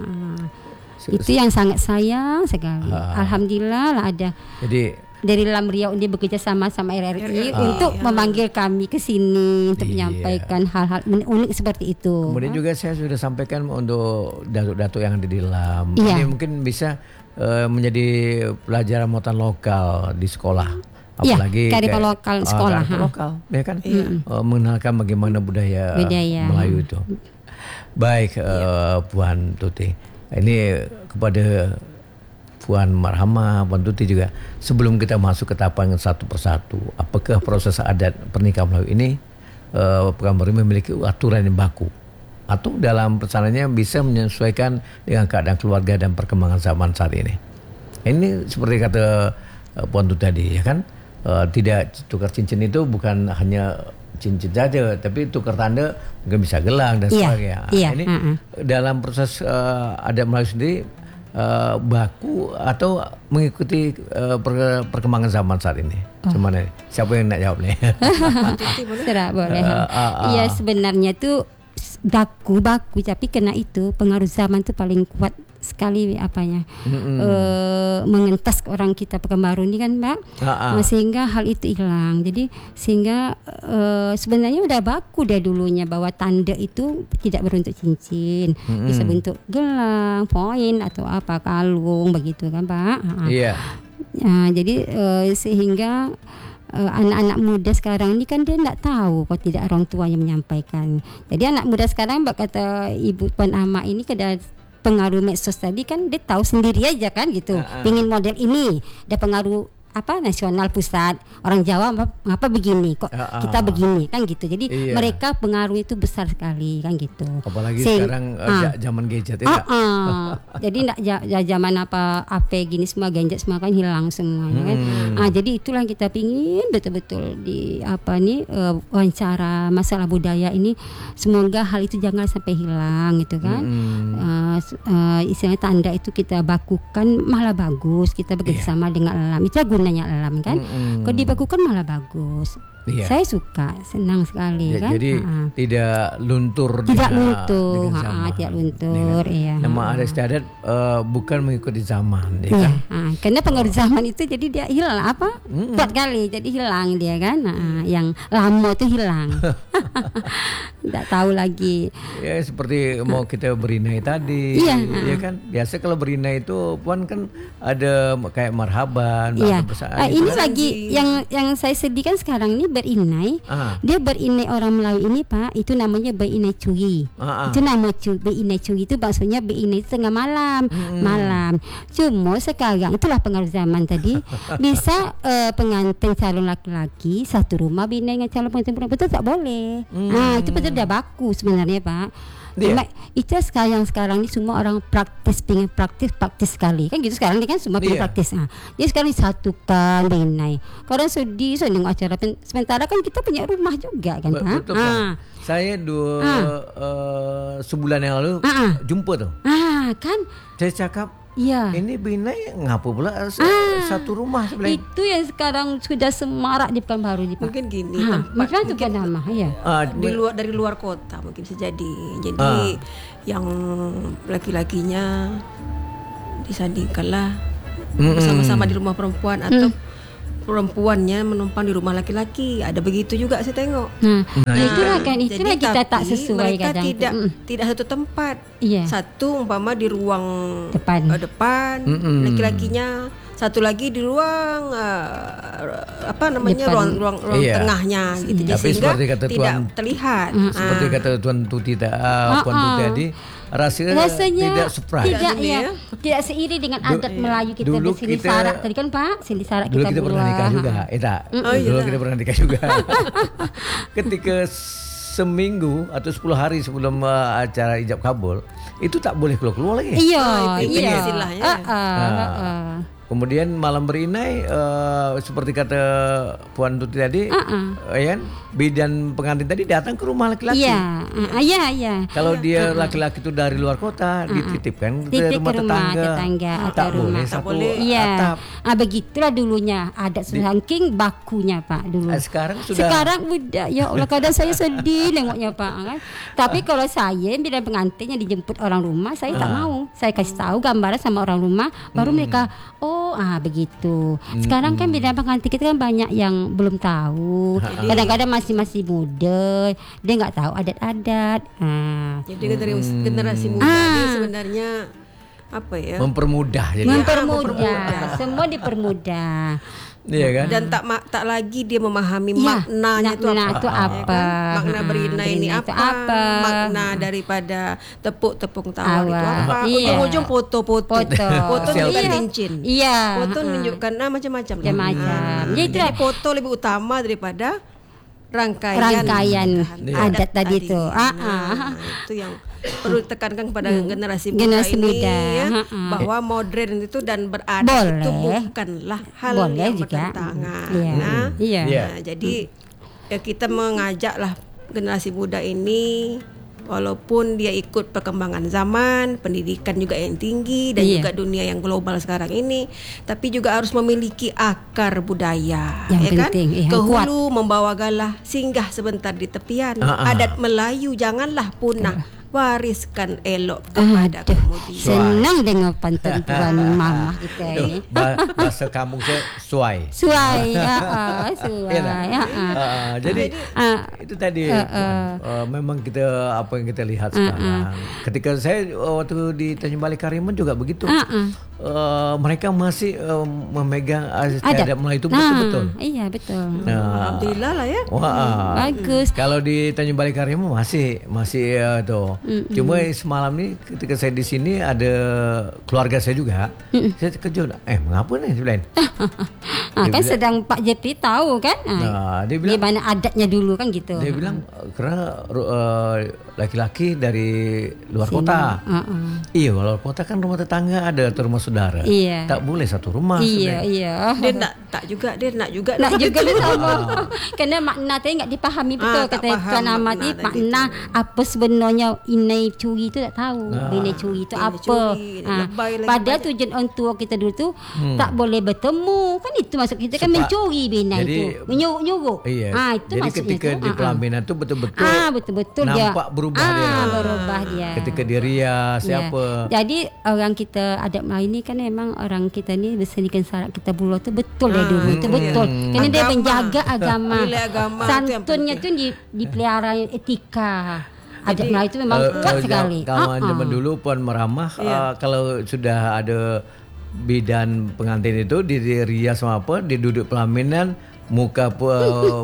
A: Se-
C: Itu yang sangat sayang sekali.
A: Ah.
C: Alhamdulillah lah ada
A: Jadi
C: dari Lam Riau ini bekerja sama sama R R I
B: R R I,
C: untuk
B: ya.
C: memanggil kami ke sini untuk
A: Iya.
C: menyampaikan hal-hal unik seperti itu.
A: kemudian juga saya sudah sampaikan untuk datuk-datuk yang ada di Lam.
C: Iya.
A: Ini mungkin bisa eh, menjadi pelajaran muatan lokal di sekolah.
C: Iya,
A: Apalagi
C: kearifan
A: kayak-
C: lokal
A: ah,
C: sekolah,
A: kearifan
C: ha.
A: lokal, ya kan? Eh, mengenalkan bagaimana budaya,
C: Budaya.
A: Melayu itu. Baik, eh, Puan Tuti. Ini kepada Puan Marhamah, Puan Tuti juga. Sebelum kita masuk ke tahapan satu persatu, apakah proses adat pernikahan Melayu ini eh, Pekanbaru memiliki aturan yang baku? Atau dalam pesanannya bisa menyesuaikan dengan keadaan keluarga dan perkembangan zaman saat ini? Ini seperti kata eh, Puan Tuti tadi, ya kan? Eh, tidak tukar cincin itu bukan hanya cincin saja, tapi tukar tanda mungkin bisa gelang dan
C: Iya,
A: sebagainya.
C: iya,
A: Ini
C: uh-uh.
A: dalam proses eh, adat Melayu sendiri eh, baku atau mengikuti eh, per- perkembangan zaman saat ini?
C: Oh.
A: Cuman nih, siapa yang nak jawab nih?
C: Serah boleh.
A: Ah, ah, ah.
C: Iya sebenarnya tuh baku baku tapi kena itu pengaruh zaman tuh paling kuat sekali apanya eh, mengentas ke orang kita Pekanbaru ini kan Mbak.
A: Ah, ah.
C: Nah, sehingga hal itu hilang. Jadi sehingga eh, sebenarnya udah baku dari dulunya bahwa tanda itu tidak berbentuk cincin, bisa bentuk gelang, poin atau apa kalung begitu kan Pak. Ah, ah.
A: Iya.
C: Nah, jadi eh, sehingga eh, anak-anak muda sekarang ini kan dia tidak tahu kalau tidak orang tua yang menyampaikan. Jadi anak muda sekarang Mbak kata Ibu Puan Ama ini kada pengaruh medsos tadi kan dia tahu sendiri aja kan gitu.
A: Uh-uh.
C: Pengin model ini, ada pengaruh apa nasional pusat orang Jawa apa, ngapa begini kok
A: Uh-uh.
C: kita begini kan gitu. Jadi
A: Iya.
C: mereka pengaruh itu besar sekali kan gitu.
A: Apalagi
C: Sehing-
A: sekarang eh,
C: ah.
A: ja- zaman gadget ya.
C: Ah,
A: Kak?
C: ah. Jadi enggak zaman apa A P gini semua gadget semua kan hilang semuanya kan.
A: Hmm.
C: Ah, jadi itulah yang kita pingin betul-betul di apa nih eh, wawancara masalah budaya ini semoga hal itu jangan sampai hilang gitu kan.
A: Hmm.
C: Eh, s- eh, istilahnya tanda itu kita bakukan malah bagus, kita bekerja sama dengan alam itu gunanya alam kan.
A: Mm-mm.
C: Kalau dibakukan malah bagus.
A: Iya.
C: Saya suka, senang sekali
A: Ja-
C: kan.
A: Jadi
C: Ah, ah.
A: tidak luntur
C: Tidak
A: dengan-
C: luntur,
A: dengan
C: ha,
A: zaman.
C: tidak luntur, iya.
A: Nama adat istiadat eh, bukan mengikuti zaman, ya
C: Iya,
A: kan?
C: ah, karena pengaruh zaman itu jadi dia hilang apa? Kuat kali, jadi hilang dia kan. Nah, yang lama itu hilang. Tidak tahu lagi.
A: Ya seperti mau kita berinai tadi,
C: Iya,
A: ya kan? Biasa kalau berinai itu Puan kan ada kayak marhaban,
C: Iya.
A: bahasa bersama,
C: Ah,
A: itu
C: ini
A: kan?
C: lagi yang yang saya sedihkan sekarang ini berinai.
A: Ah.
C: Dia berinai orang Melayu ini Pak, itu namanya berinai curi.
A: Ah, ah.
C: Itu nama cu, berinai curi itu maksudnya berinai itu tengah malam, malam. Cuma sekarang itulah pengaruh zaman tadi bisa eh, pengantin calon laki-laki satu rumah berinai dengan calon pengantin perempuan itu tak boleh. Nah, itu betul udah baku sebenarnya Pak.
A: Iya.
C: Cuma itu sekarang sekarang ini semua orang praktis, pengen praktis praktis sekali kan gitu sekarang ini kan semua pengen
A: Iya.
C: praktis. Nah, jadi sekarang disatukan Benai. Kalau sedih so nengok acara pen- sementara kan kita punya rumah juga kan,
A: Be-
C: Pak.
A: betul kan?
C: Ah.
A: Saya dua
C: Ah.
A: eh, sebulan yang lalu
C: Ah, ah.
A: jumpa tuh.
C: Ah, kan?
A: Saya cakap
C: Iya.
A: ini Binai ngapa pula sa-
C: Ah.
A: satu rumah sebelah.
C: Itu yang sekarang sudah semarak di Pekanbaru di Pak.
B: Mungkin gini,
C: Ah,
B: tempat
C: mungkin itu kan nama, ya.
A: Ah,
B: di luar dari luar kota mungkin bisa jadi. Jadi
A: Ah.
B: yang laki-lakinya disandingkanlah
A: Mm-mm.
B: bersama-sama di rumah perempuan atau perempuannya menumpang di rumah laki-laki. Ada begitu juga saya tengok.
C: Nah, nah, itulah kan
B: Jadi
C: itulah kita tak
B: tapi
C: sesuai
B: mereka
C: kadang.
B: tidak
C: Mm.
B: tidak satu tempat.
C: Iya.
B: Satu umpama di ruang
C: Depan.
B: eh, depan
A: Mm-mm.
B: laki-lakinya, satu lagi di ruang eh, apa namanya
C: Depan.
B: ruang ruang, ruang
A: Iya.
B: tengahnya gitu. Jadi
A: Tapi
B: sehingga
A: seperti kata
B: tidak
A: Tuan-
B: terlihat.
A: Seperti
B: Ah.
A: kata Tuan Tuti ah, Puan
C: Ah,
A: Tuti
C: ah.
A: tadi, rasanya,
C: Rasanya
A: tidak surprise.
C: tidak
B: Tidak
C: ya,
B: ya.
C: tidak seiri dengan
A: Du-
C: adat Melayu kita
A: dulu
C: di sini
A: kita-
C: Sarak tadi kan Pak, sini Sarak
A: Dulu
C: kita,
A: kita pernah nikah
C: berulah.
A: juga, eh tak?
B: Oh, iya
A: Dulu
B: tak.
A: kita pernah nikah juga. Ketika seminggu atau sepuluh hari sebelum uh, acara ijab kabul, itu tak boleh keluar-keluar lagi.
C: Iya,
B: Ah, itu
C: iya.
B: istilahnya.
C: Ah, ah,
A: Ah.
C: ah, ah.
A: Kemudian malam berinai uh, seperti kata Puan Tuti tadi,
C: Ah,
A: uh, ya, bidan pengantin tadi datang ke rumah laki-laki.
C: Iya, ah, iya, iya.
A: Kalau dia laki-laki itu dari luar kota, dititipkan ke
C: Titip
A: rumah
C: ke rumah
A: tetangga.
C: tetangga
A: tak
C: atau rumah.
A: boleh
B: Tak
A: satu
B: boleh.
C: Iya,
A: atap.
C: ah, begitulah dulunya adat saking bakunya Pak dulu.
A: Ah, sekarang sudah-
C: Sekarang udah, ya Allah kadang saya sedih nengoknya Pak kan. Tapi kalau saya bila pengantin yang dijemput orang rumah, saya tak mau. Saya kasih tahu gambaran sama orang rumah, baru mereka oh ah begitu. Sekarang kan bila pengantin kita kan banyak yang belum tahu. Kadang-kadang masih masih muda, dia nggak tahu adat-adat. Ah.
B: Jadi generasi, generasi muda
C: Ah.
B: ini sebenarnya apa ya?
A: mempermudah jadi.
C: Mempermudah, semua dipermudah.
A: Iya kan?
B: Dan tak ma- tak lagi dia memahami
C: Iya,
B: maknanya itu
C: makna
B: apa.
C: itu
B: ya
C: apa.
B: kan? Makna
C: Ha,
B: berina ini
C: berina itu
B: apa?
C: apa.
B: Makna daripada tepuk-tepuk tawar itu
C: Awal.
B: apa?
C: Iya.
B: Ujung-ujung foto-foto.
C: Foto.
B: Foto menunjukkan
C: Iya.
B: cincin.
C: Iya.
B: Foto
C: Ha.
B: menunjukkan nah, macam-macam. lah.
C: Macam-macam.
B: Ah,
C: Jadi
B: Jadi
C: itulah-
B: foto lebih utama daripada rangkaian
C: Rangkaian
B: pernikahan
C: adat tadi itu. Ah,
B: Nah,
C: ah.
B: itu yang perlu ditekankan kepada generasi muda
C: Generasi
B: ini
C: muda,
B: ya,
C: ha, ha.
B: bahwa modern itu dan beradat itu
C: Boleh.
B: bukanlah hal
C: Boleh
B: yang
C: juga.
B: bertentangan.
C: Iya.
B: Nah,
C: Iya.
A: Iya.
B: nah, jadi ya kita mengajaklah generasi muda ini walaupun dia ikut perkembangan zaman, pendidikan juga yang tinggi dan
C: Iya.
B: juga dunia yang global sekarang ini, tapi juga harus memiliki akar budaya,
C: Yang
B: ya kan?
C: penting, iya,
B: Ke
C: yang kuat.
B: hulu membawa galah, singgah sebentar di tepian.
A: Ah, ah.
B: Adat Melayu janganlah punah, wariskan elok kepada
C: Aduh,
B: kemudian.
C: senang dengar pantun tuan mama kita ini.
A: Ba- bahasa kampung saya suai.
C: Suai, ya, ah, suai,
A: Iya tak?
C: ya, ah.
A: Ah, jadi
C: Ah.
A: itu tadi
C: Ah,
A: Puan. Uh, memang kita apa yang kita lihat sekarang. Ketika saya uh, waktu di Tanjung Balai Karimun juga begitu.
C: Ah, ah.
A: Uh, mereka masih uh, memegang
C: Adat.
A: adat Melayu itu betul-betul.
C: Nah, iya betul.
A: Nah,
B: Alhamdulillah lah ya.
A: wah,
C: Bagus.
A: kalau di Tanjung Balai Karimun masih masih uh, tuh. Cuma semalam nih ketika saya di sini ada keluarga saya juga. Saya terkejut. Eh, mengapa nih sebelah ini?
C: Ah, kan sedang Pak J P tahu kan? Ah,
A: Nah, dia bilang
C: gimana adatnya dulu kan gitu.
A: dia bilang uh, karena uh, laki-laki dari luar kota.
C: Ah, ah.
A: Iya, luar kota kan rumah tetangga ada atau rumah saudara.
C: Iya.
A: Tak boleh satu rumah.
C: Iya,
A: sebenarnya.
C: iya.
B: Dia nak tak juga, dia nak juga.
C: Nak juga dia sama. Karena makna tadi enggak dipahami betul
B: Ah, tak
C: kata
B: faham
C: Tuan Ahmad
B: makna
C: ni
B: tadi
C: makna apa sebenarnya inai curi tu tak tahu. Inai curi tu
B: Inai
C: apa.
B: curi,
C: Ah,
B: lebay lagi
C: padahal
B: banyak.
C: tujuan orang tua kita dulu tu tak boleh bertemu. Kan itu maksud kita kan
A: Sebab-
C: mencuri bina
A: jadi-
C: itu. Menyuruh-nyuruh.
A: Iya.
C: Ah, itu
A: Jadi
C: maksudnya
A: ketika
C: tu.
A: di
C: Ah, ah.
A: pelaminan tu betul-betul
C: Ah, betul-betul dia.
A: nampak berubah
C: ah,
A: dia.
C: berubah dia.
A: Ketika dia rias
C: Ya.
A: siapa.
C: Jadi orang kita adat Melayu ni kan memang orang kita ni bersenikan syarat kita buluh tu betul ya dulu tu betul. Kerana dia
B: Agama.
C: menjaga agama.
B: Nilai agama tu yang
C: Santunnya tu di, dipelihara etika. Adat Melayu tu memang
A: Eh,
C: kuat
A: eh,
C: sekali.
A: Kalau
C: Ah,
A: zaman
C: ah.
A: dulu Puan Meramah uh, kalau sudah ada bidan pengantin itu di di rias sama apa, di duduk pelaminan muka uh,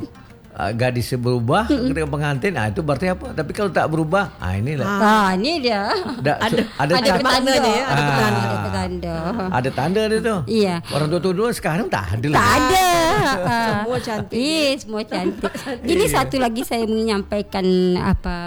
A: gadis berubah ketika pengantin, ah itu berarti apa? Tapi kalau tak berubah, ah inilah.
C: Ah, ni dia.
A: Da, ada ada,
C: Ada
A: cat-
C: petanda
B: dia ya,
C: ada
A: Ah.
C: petanda, ada petanda.
A: ada tanda dia tu.
C: Iya.
A: Orang tua-tua dulu sekarang tak ada lah.
C: Tak ada. Ah.
B: Semua cantik.
C: Iya, semua cantik. Ini satu lagi saya menyampaikan apa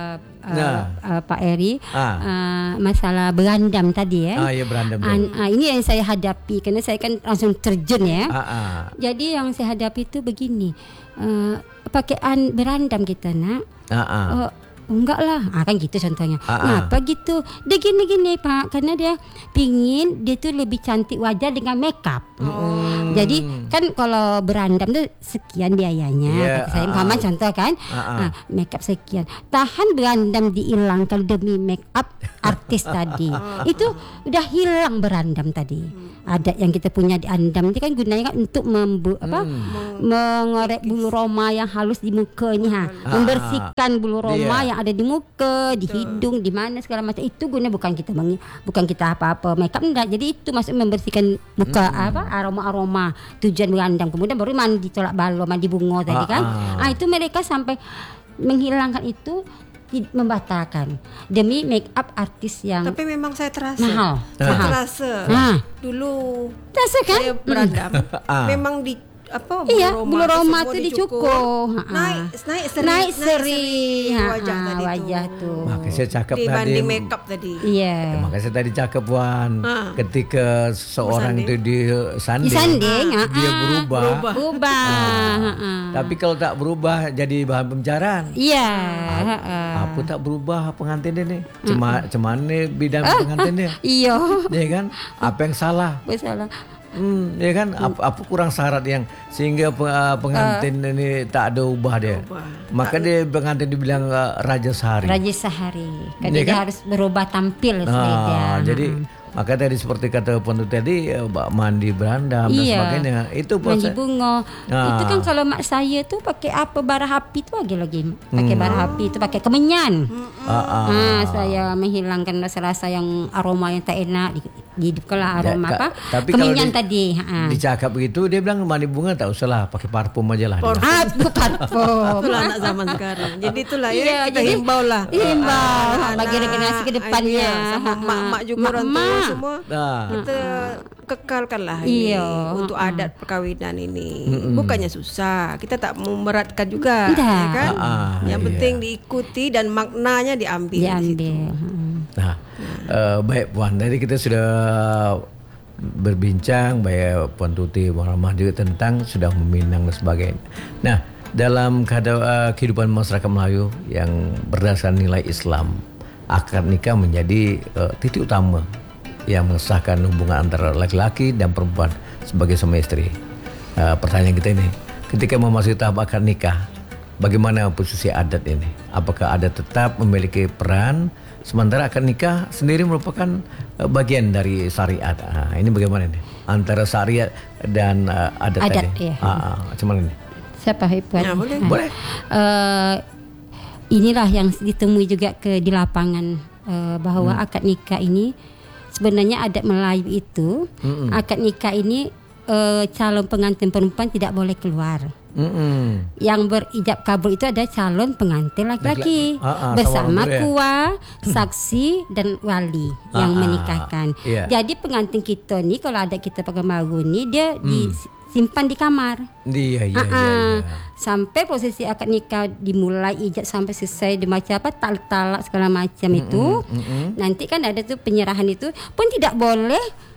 C: uh,
A: Nah.
C: uh, Pak Eri,
A: Ah.
C: uh, masalah berandam tadi ya.
A: Ah, ya berandam tuh.
C: An- uh, ini yang saya hadapi karena saya kan langsung terjun ya.
A: Ah, ah.
C: Jadi yang saya hadapi itu begini, uh, pakaian berandam kita nak.
A: Ah, ah.
C: Oh, enggak lah, ah, kan gitu contohnya.
A: Ah, ah.
C: Kenapa gitu? Dia gini-gini Pak, karena dia pingin dia tuh lebih cantik wajah dengan makeup.
A: Hmm.
C: Jadi kan kalau berandam tuh sekian biayanya.
A: Yeah,
C: Kata saya
A: ah,
C: Muhammad
A: ah.
C: contoh kan,
A: Ah, ah.
C: ah, makeup sekian. Tahan berandam dihilangkan demi makeup artis tadi. Itu udah hilang berandam tadi. Adat yang kita punya di andam itu kan gunanya kan untuk membu- apa? mengorek bulu roma yang halus di muka ini ha. Membersihkan bulu roma
A: Iya.
C: yang ada di muka, di hidung, di mana segala macam. Itu guna bukan kita mengi- bukan kita apa-apa makeup enggak. Jadi itu maksud membersihkan muka apa aroma-aroma. Tujuan berandam. Kemudian baru mandi tolak balon, mandi bunga tadi
A: Ah,
C: kan.
A: ah.
C: Ah itu mereka sampai menghilangkan itu, ti- membatalkan demi make up artis yang
B: Tapi memang saya terasa.
C: mahal.
B: Saya
C: Mahal.
B: terasa.
C: Nah,
B: Dulu
C: terasa kan?
B: saya berandam.
A: Ah.
B: Memang di apa
C: Iya,
B: bulu
C: bulu roma
B: semua
C: tuh
B: dicukur.
C: dicukur. Ha, ha.
B: Naik naik seri,
C: Naik seri, ha,
B: wajah
C: ha,
B: tadi
C: wajah
B: tuh.
C: tuh.
A: Makanya saya cakap tadi.
B: Dibanding makeup tadi.
C: Iya.
A: Makanya saya tadi cakap Wan,
B: Ah.
A: ketika seorang itu disanding,
C: Disanding, ah,
A: dia
C: ah.
A: berubah.
B: Berubah.
C: Berubah. Ha, ha.
A: Tapi kalau tak berubah jadi bahan pembicaraan.
C: Iya. ha, ha.
A: Apa tak berubah pengantin ini? Cuma cuman ini bidang pengantin dia.
C: Iya.
A: Ya kan? Apa yang salah?
C: Bersalah.
A: Hmm, ya kan? Apa, apa kurang syarat yang sehingga pe- uh, pengantin ini tak ada ubah dia?
B: Ubah.
A: Maka dia pengantin dibilang uh, raja sehari.
C: Raja sehari. Kan
A: Iya
C: dia
A: kan?
C: harus berubah tampil
A: Ah,
C: sepeda.
A: jadi maka tadi seperti kata Puan tadi eh, mandi berandam dan
C: Iya.
A: sebagainya itu
C: Mandi
A: proses.
C: bunga.
A: Ah.
C: Itu kan kalau mak saya tuh pakai apa bara api tuh lagi lagi pakai bara api itu pakai kemenyan.
A: Ah, ah.
C: Ah, saya menghilangkan rasa-rasa yang aroma yang tak enak di, hidupkanlah aroma
A: Ya,
C: apa?
A: ka- tapi
C: Kemenyan
A: kalau
C: tadi. Ha.
A: Dicakap begitu dia bilang mandi bunga tak usah lah pakai parfum aja lah.
B: Parfum.
C: Ah, bukan parfum.
B: Itulah anak zaman sekarang. Jadi itulah ya
C: Iya,
B: kita
C: jadi
B: himbau lah.
C: himbau
B: Anak-anak,
C: bagi generasi ke depannya.
B: iya, sama
C: Ha, ha.
B: mak-mak juga orang tua
C: Mak-mak.
B: semua.
A: Nah,
B: Kita kekalkanlah ini
C: Iya.
B: untuk adat perkawinan ini. Bukannya susah, kita tak memberatkan juga,
C: Tidak.
B: ya kan?
A: Ah, ah,
B: Yang
A: iya.
B: penting diikuti dan maknanya diambil. di situ.
C: Diambil. Ha.
A: nah eh, baik Puan, tadi kita sudah berbincang baik Puan Tuti, Puan Rahmah juga tentang sudah meminang dan sebagainya. Nah, dalam keada- eh, kehidupan masyarakat Melayu yang berdasarkan nilai Islam, akad nikah menjadi eh, titik utama yang mengesahkan hubungan antara laki-laki dan perempuan sebagai suami istri. Eh, pertanyaan kita ini, ketika memasuki tahap akad nikah, bagaimana posisi adat ini? Apakah adat tetap memiliki peran, sementara akad nikah sendiri merupakan eh, bagian dari syariat? Ah, ini bagaimana ini? Antara syariat dan eh, adat,
C: Adat,
A: tadi.
C: iya.
A: Ah, ah, macam mana ini?
C: Siapa Puan?
B: Ya, boleh.
C: Ha.
A: Boleh.
C: Eh, inilah yang ditemui juga ke di lapangan eh, bahwa
A: Hmm.
C: akad nikah ini sebenarnya adat Melayu itu
A: Mm-mm.
C: akad nikah ini eh, calon pengantin perempuan tidak boleh keluar.
A: Mm-mm.
C: Yang berijab kabul itu ada calon pengantin laki-laki
A: Laki-laki. Ah, ah,
C: bersama
A: sama orang tua ya.
C: kuah, saksi dan wali yang
A: Ah, ah,
C: menikahkan.
A: iya.
C: Jadi pengantin kita ni kalau ada kita pakai maru ni dia
A: Hmm.
C: disimpan di kamar.
A: Iya, iya,
C: Ah,
A: iya,
C: ah.
A: iya.
C: Sampai prosesi akad nikah dimulai ijab sampai selesai di macam apa talak-talak segala macam itu.
A: mm-mm.
C: Nanti kan ada tuh penyerahan itu pun tidak boleh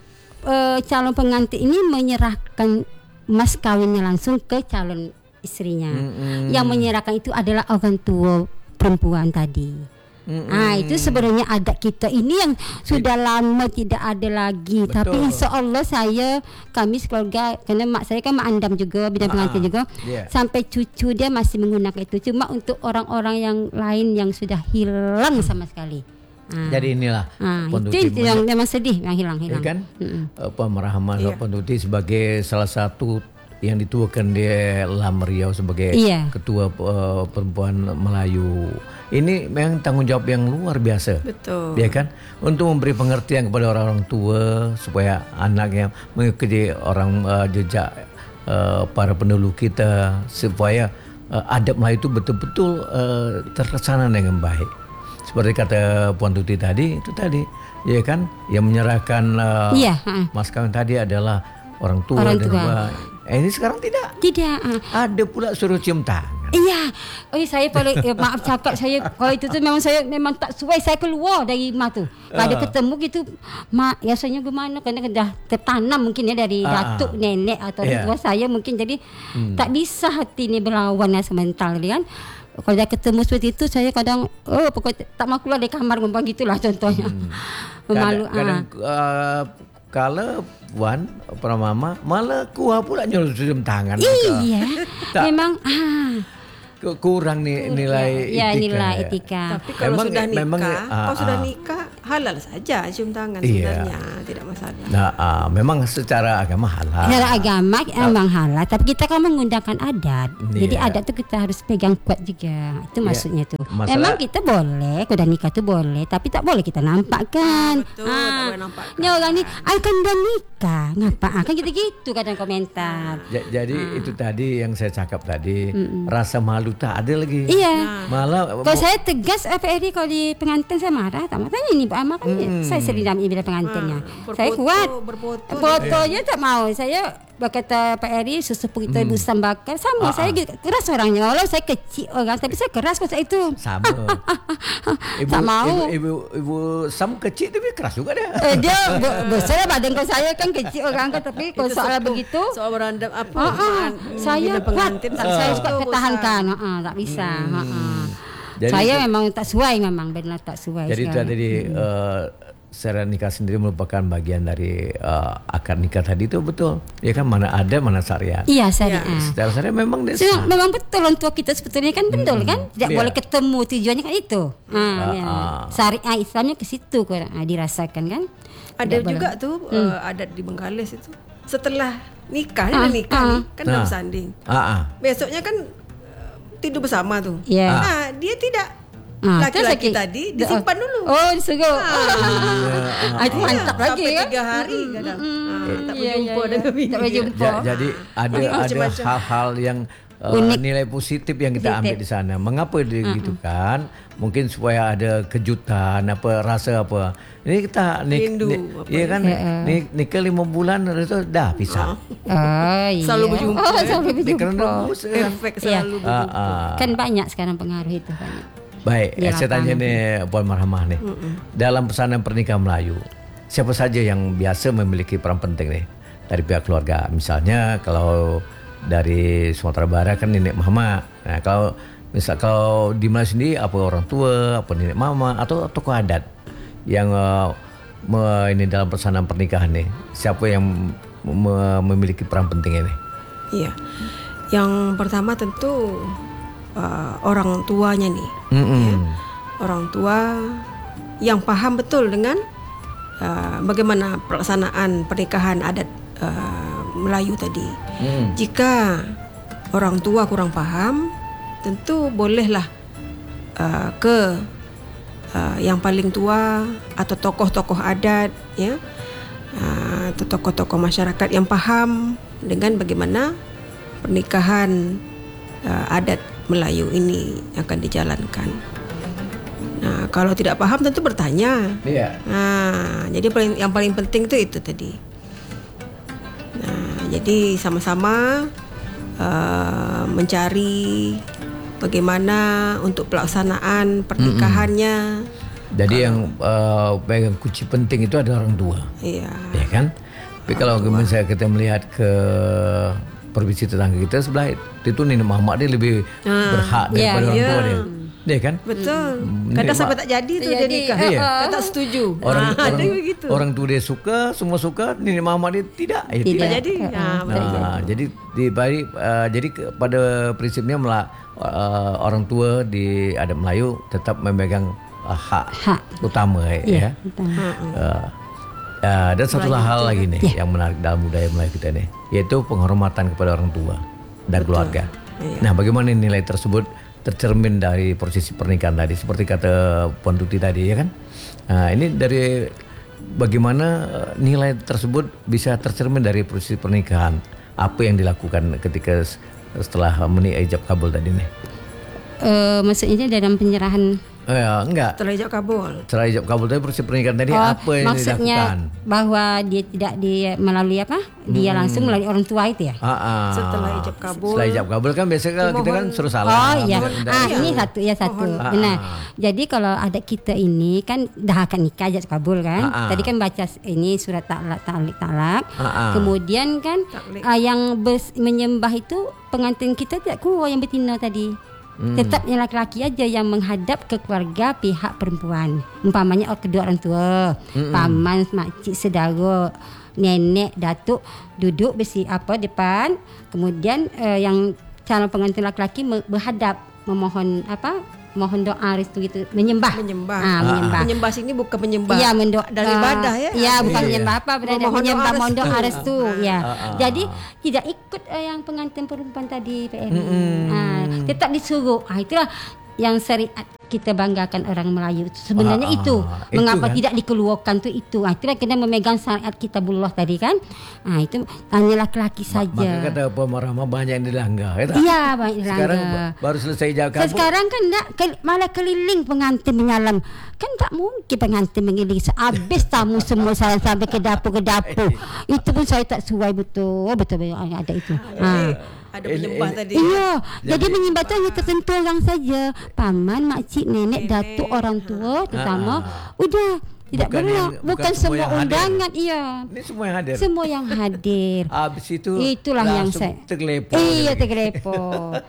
C: eh, calon pengantin ini menyerahkan mas kawinnya langsung ke calon istrinya.
A: Mm-mm.
C: Yang menyerahkan itu adalah orang tua perempuan tadi.
A: Mm-mm.
C: Ah itu sebenarnya adat kita ini yang sudah lama tidak ada lagi.
A: Betul.
C: Tapi insya Allah saya kami sekeluarga, karena mak saya kan mak andam juga bidang
A: Ah,
C: pengantin juga,
A: yeah.
C: sampai cucu dia masih menggunakan itu. Cuma untuk orang-orang yang lain yang sudah hilang sama sekali. Ah.
A: Jadi inilah
C: Ah,
A: Puan
C: itu
A: Tuti
C: yang memang sedih yang hilang-hilang.
A: ya kan?
C: Mm-mm.
A: Apa Rahmat
B: Iya.
A: Puan Tuti sebagai salah satu yang dituakan di Lam Riau sebagai
C: Iya.
A: ketua uh, perempuan Melayu. Ini memang tanggung jawab yang luar biasa.
B: Betul.
A: Ya kan? Untuk memberi pengertian kepada orang-orang tua supaya anaknya mengikuti orang uh, jejak uh, para pendahulu kita supaya uh, adab Melayu itu betul-betul uh, terlaksana dengan baik. Seperti kata Puan Tuti tadi, itu tadi, ya kan, yang menyerahkan uh,
C: Iya, ha.
A: mas kawin tadi adalah orang tua.
C: Orang
A: dan
C: tua.
A: apa. Eh, ini sekarang tidak.
C: Tidak. ah.
A: Ada pula suruh cium tangan.
C: Iya, oh saya boleh eh, maaf cakap saya kalau itu tu memang saya memang tak sesuai saya keluar dari rumah tu. Kalau ada ketemu gitu, mak biasanya gimana kerana dah tertanam mungkin ya dari
A: Ah,
C: datuk nenek atau
A: yeah.
C: orang tua saya mungkin jadi hmm. tak bisa hati ni berlawan rasa mental dia kan. Kalau dah ketemu seperti itu saya kadang oh pokok tak mau keluar dari kamar ngomong gitulah contohnya. Hmm. Memalu.
A: Kadang, kadang uh, kalau Wan pernah mama malah kuah pula nyuruh cium tangan.
C: Iya.
A: Tak.
C: Memang ah
A: kurang nih nilai
C: ya,
A: etika.
C: nilai etika.
B: Tapi kalau
A: Memang-
B: sudah nikah,
A: memang,
B: kalau
A: ah,
B: sudah
A: ah.
B: nikah halal saja cium tangan
A: Iya.
B: sebenarnya, tidak masalah.
A: Nah, uh, memang secara agama halal.
C: Secara agama memang halal, tapi kita kan menggunakan adat. Jadi
A: Iya.
C: adat tu kita harus pegang kuat juga. Itu maksudnya tu.
A: Masalah-
C: Memang kita boleh, kalau dah nikah tu boleh, tapi tak boleh kita nampakkan.
B: Betul, tak boleh nampakkan.
C: Ni orang ni, "Ai kan dah nikah." Ngapa? Ah, kan gitu-gitu kadang komentar.
A: Ja- jadi itu tadi yang saya cakap tadi, rasa malu tak ada lagi.
C: Iya.
A: Malah
C: Kalau saya tegas F R D kalau di pengantin saya marah, tak tanya ini Pak Amal kan saya sering dalam bila pengantinnya. Saya
B: berfoto,
C: kuat.
B: berfoto.
C: Fotonya tak mau. Saya berkata Pak Eri sesepuh kita Ibu Sam bakar sama. Saya keras orangnya. Walau saya kecil orang tapi saya keras pada itu.
A: sama. Ibu,
C: Tak mau.
A: Ibu, ibu, ibu Sam kecil tapi keras juga dia.
C: Eh, dia be- besar badan kau saya kan kecil orang kan tapi kalau
B: Itu
C: soal
B: sepuh.
C: begitu
B: Soal berandam apa?
C: ah, ah,
B: maan-
C: saya
B: bila
C: kuat
B: pengantin
C: tak,
B: tak
C: saya
B: bisa.
C: suka
B: Itu
C: pertahankan ah, ah, tak bisa ah, ah.
A: Jadi
C: saya
A: itu-
C: memang tak sesuai memang benar tak sesuai
A: Jadi itu
C: sekali.
A: tadi uh, secara nikah sendiri merupakan bagian dari uh, akad nikah tadi itu betul. Ya kan mana ada mana syariat.
C: Iya syariah.
A: Secara syariat memang dia
C: So,
A: sah.
C: memang betul orang tua kita sebetulnya kan betul kan tidak
A: Iya.
C: boleh ketemu tujuannya kan itu. Ha,
A: Ah,
C: ya.
A: ah.
C: Syariah Islamnya ke situ kurang ah, dirasakan kan.
B: Ada
C: Tidak
B: juga
C: boleh.
B: tuh uh, adat di Bengkalis itu. Setelah nikah,
C: Ah,
B: dah nikah
C: ah.
B: nih, kan dah
A: Nah.
B: bersanding.
A: Ah, ah.
B: Besoknya kan uh, tidur bersama tuh.
C: Ya.
B: Nah, dia tidak
C: Ah,
B: laki-laki
C: kan sakit.
B: tadi disimpan dulu.
C: Oh, disuruh.
B: Ah.
C: Ah, itu mantap lagi
B: Sampai
C: kan.
B: tiga hari kadang. Ah, tak
C: Iya,
B: berjumpa
C: iya,
B: dengan
C: iya.
B: bini.
C: Tak berjumpa.
A: Ja- jadi ada
B: Ini
A: ada
B: macam-macam.
A: hal-hal yang uh,
C: Unik.
A: nilai positif yang kita
C: Positif.
A: ambil di sana. Mengapa dia gitu kan? Mungkin supaya ada kejutan apa rasa apa. Ini kita nik,
B: Rindu,
A: nik-
B: apa
A: iya kan?
C: Ya, ya.
A: Nik, nikah lima bulan itu dah pisah.
C: Oh, iya.
B: Selalu berjumpa,
C: Oh,
B: kan?
C: selalu
A: Dia
C: berjumpa.
A: kerana bosan.
B: Efek
C: Iya.
B: selalu
A: Ah,
B: berjumpa.
A: ah.
C: Kan banyak sekarang pengaruh itu banyak.
A: Baik,
C: Di
A: saya tanya
C: lapangan.
A: nih Puan Marhamah nih. Dalam pesanan pernikahan Melayu, siapa saja yang biasa memiliki peran penting nih dari pihak keluarga? Misalnya kalau dari Sumatera Barat kan nenek mama. Nah, kalau misal kalau di Melayu sendiri apa orang tua, apa nenek mama atau tokoh adat yang uh, me- ini dalam pesanan pernikahan nih. Siapa yang me- memiliki peran penting ini?
B: Iya. Yang pertama tentu uh, orang tuanya nih.
A: Mm-mm.
B: Orang tua yang paham betul dengan uh, bagaimana pelaksanaan pernikahan adat uh, Melayu tadi.
A: Mm.
B: Jika orang tua kurang paham, tentu bolehlah uh, ke uh, yang paling tua atau tokoh-tokoh adat, ya, uh, atau tokoh-tokoh masyarakat yang paham dengan bagaimana pernikahan uh, adat Melayu ini akan dijalankan. Nah, kalau tidak paham tentu bertanya.
A: Iya.
B: Nah, jadi paling, yang paling penting itu itu tadi. Nah, jadi sama-sama uh, mencari bagaimana untuk pelaksanaan pernikahannya.
A: Jadi yang uh, pegang kunci penting itu adalah orang tua.
B: Iya.
A: Ya kan? Tapi kalau misalnya kita melihat ke provinsi tetangga kita sebelah itu nenek mama dia lebih berhak daripada
C: ya,
A: orang
B: ya.
A: tua dia. Dia kan?
B: Betul.
A: Hmm,
B: Kadang
A: nenek
B: sampai
A: mak-
B: tak jadi tu
C: Jadi,
B: dia nikah.
A: iya.
B: Dia tak setuju.
A: Orang
B: Ah,
A: orang,
B: dia begitu.
A: orang tua dia suka, semua suka, nenek mama dia tidak. Eh,
C: Tidak.
A: tidak.
B: jadi. Ah,
A: Nah, jadi di bari, uh, jadi ke- pada prinsipnya mela, uh, orang tua di adat Melayu tetap memegang uh, hak,
C: Hak.
A: utama ya.
C: Iya, betul.
A: Uh, uh, dan satu hal lagi nih yang menarik dalam budaya Melayu kita nih, yaitu penghormatan kepada orang tua dan keluarga.
B: Iya.
A: Nah, bagaimana nilai tersebut tercermin dari prosesi pernikahan tadi, seperti kata Puan Tuti tadi, ya kan? Nah, ini dari bagaimana uh, nilai tersebut bisa tercermin dari prosesi pernikahan, apa yang dilakukan ketika s- setelah menikah ijab kabul tadi nih?
C: Uh, maksudnya dalam penyerahan.
A: Oh ya, enggak.
B: Setelah ijab kabul.
A: Setelah ijab kabul tadi proses pernikahan tadi
C: Oh,
A: apa yang
C: maksudnya
A: dilakukan?
C: bahwa dia tidak di melalui apa? Dia
A: Hmm.
C: langsung melalui orang tua itu ya.
A: Ah, ah.
B: Setelah ijab kabul.
A: Setelah ijab kabul kan biasanya
B: Dimohon-
A: kita kan suruh salam.
C: Oh iya.
A: dan-
C: Ah
B: iya.
C: ini satu ya satu.
B: Mohon.
C: Benar.
A: Ah.
C: Jadi kalau adat kita ini kan dah akan nikah ijab kabul kan.
A: Ah, ah.
C: Tadi kan baca ini surat talak talak talak.
A: Ah, ah.
C: Kemudian kan
B: Taklik.
C: ah, yang bers, menyembah itu pengantin kita tidak keluar yang betina tadi.
A: Hmm.
C: Tetap yang laki-laki aja yang menghadap ke keluarga pihak perempuan. Umpamanya oh, kedua orang tua,
A: Mm-mm.
C: paman, makcik, saudara, nenek, datuk duduk besi apa depan. Kemudian eh, yang calon pengantin laki-laki me- berhadap memohon apa? Mohon doa restu gitu, menyembah.
B: Menyembah.
C: Ah, menyembah.
B: Menyembah sini bukan menyembah.
C: Iya mendoa
B: dari ibadah ya.
C: Iya bukan
A: Iya.
C: menyembah apa berada
B: Memohon
C: menyembah
B: doa
C: mohon
B: restu.
C: doa restu ya.
A: Ah, ah.
C: Jadi tidak ikut eh, yang pengantin perempuan tadi P R I.
A: Mm-mm.
C: Ah, tetap disuruh. Ah itulah yang syariat kita banggakan orang Melayu. Sebenarnya
A: Ah, ah.
C: itu
A: Itu
C: mengapa
A: kan?
C: tidak dikeluarkan tuh itu. Ah itulah kena memegang syariat kita bullah tadi kan. Ah itu hanya laki-laki
A: Maka
C: saja.
A: kata pemarama banyak yang dilanggar. Ya tak?
C: Iya banyak
A: Sekarang
C: dilanggar.
A: ba- baru selesai ijab
C: So,
A: kabul.
C: sekarang kan tak, ke- malah keliling pengantin menyalam. Kan tak mungkin pengantin mengiling sehabis tamu semua salam sampai ke dapur ke dapur. Itu pun saya tak suai betul. Betul betul ada itu.
B: Jadi
C: Ha.
B: ada menyembah
A: Ini-
B: tadi.
C: Iya, jadi,
A: Jadi-
C: menyembah tu hanya tertentu orang saja. Paman, makcik, nenek,
B: Nenek.
C: datuk, orang tua terutama.
A: Ah.
C: Udah, tidak
A: Bukan
C: perlu.
A: yang-
C: Bukan,
A: bukan semua
C: semua
A: yang hadir.
C: undangan, iya.
A: Ini semua yang hadir.
C: Semua yang hadir.
A: Habis itu
C: Itulah yang
A: langsung
C: saya.
A: tergelepo.
C: Iya, tergelepo.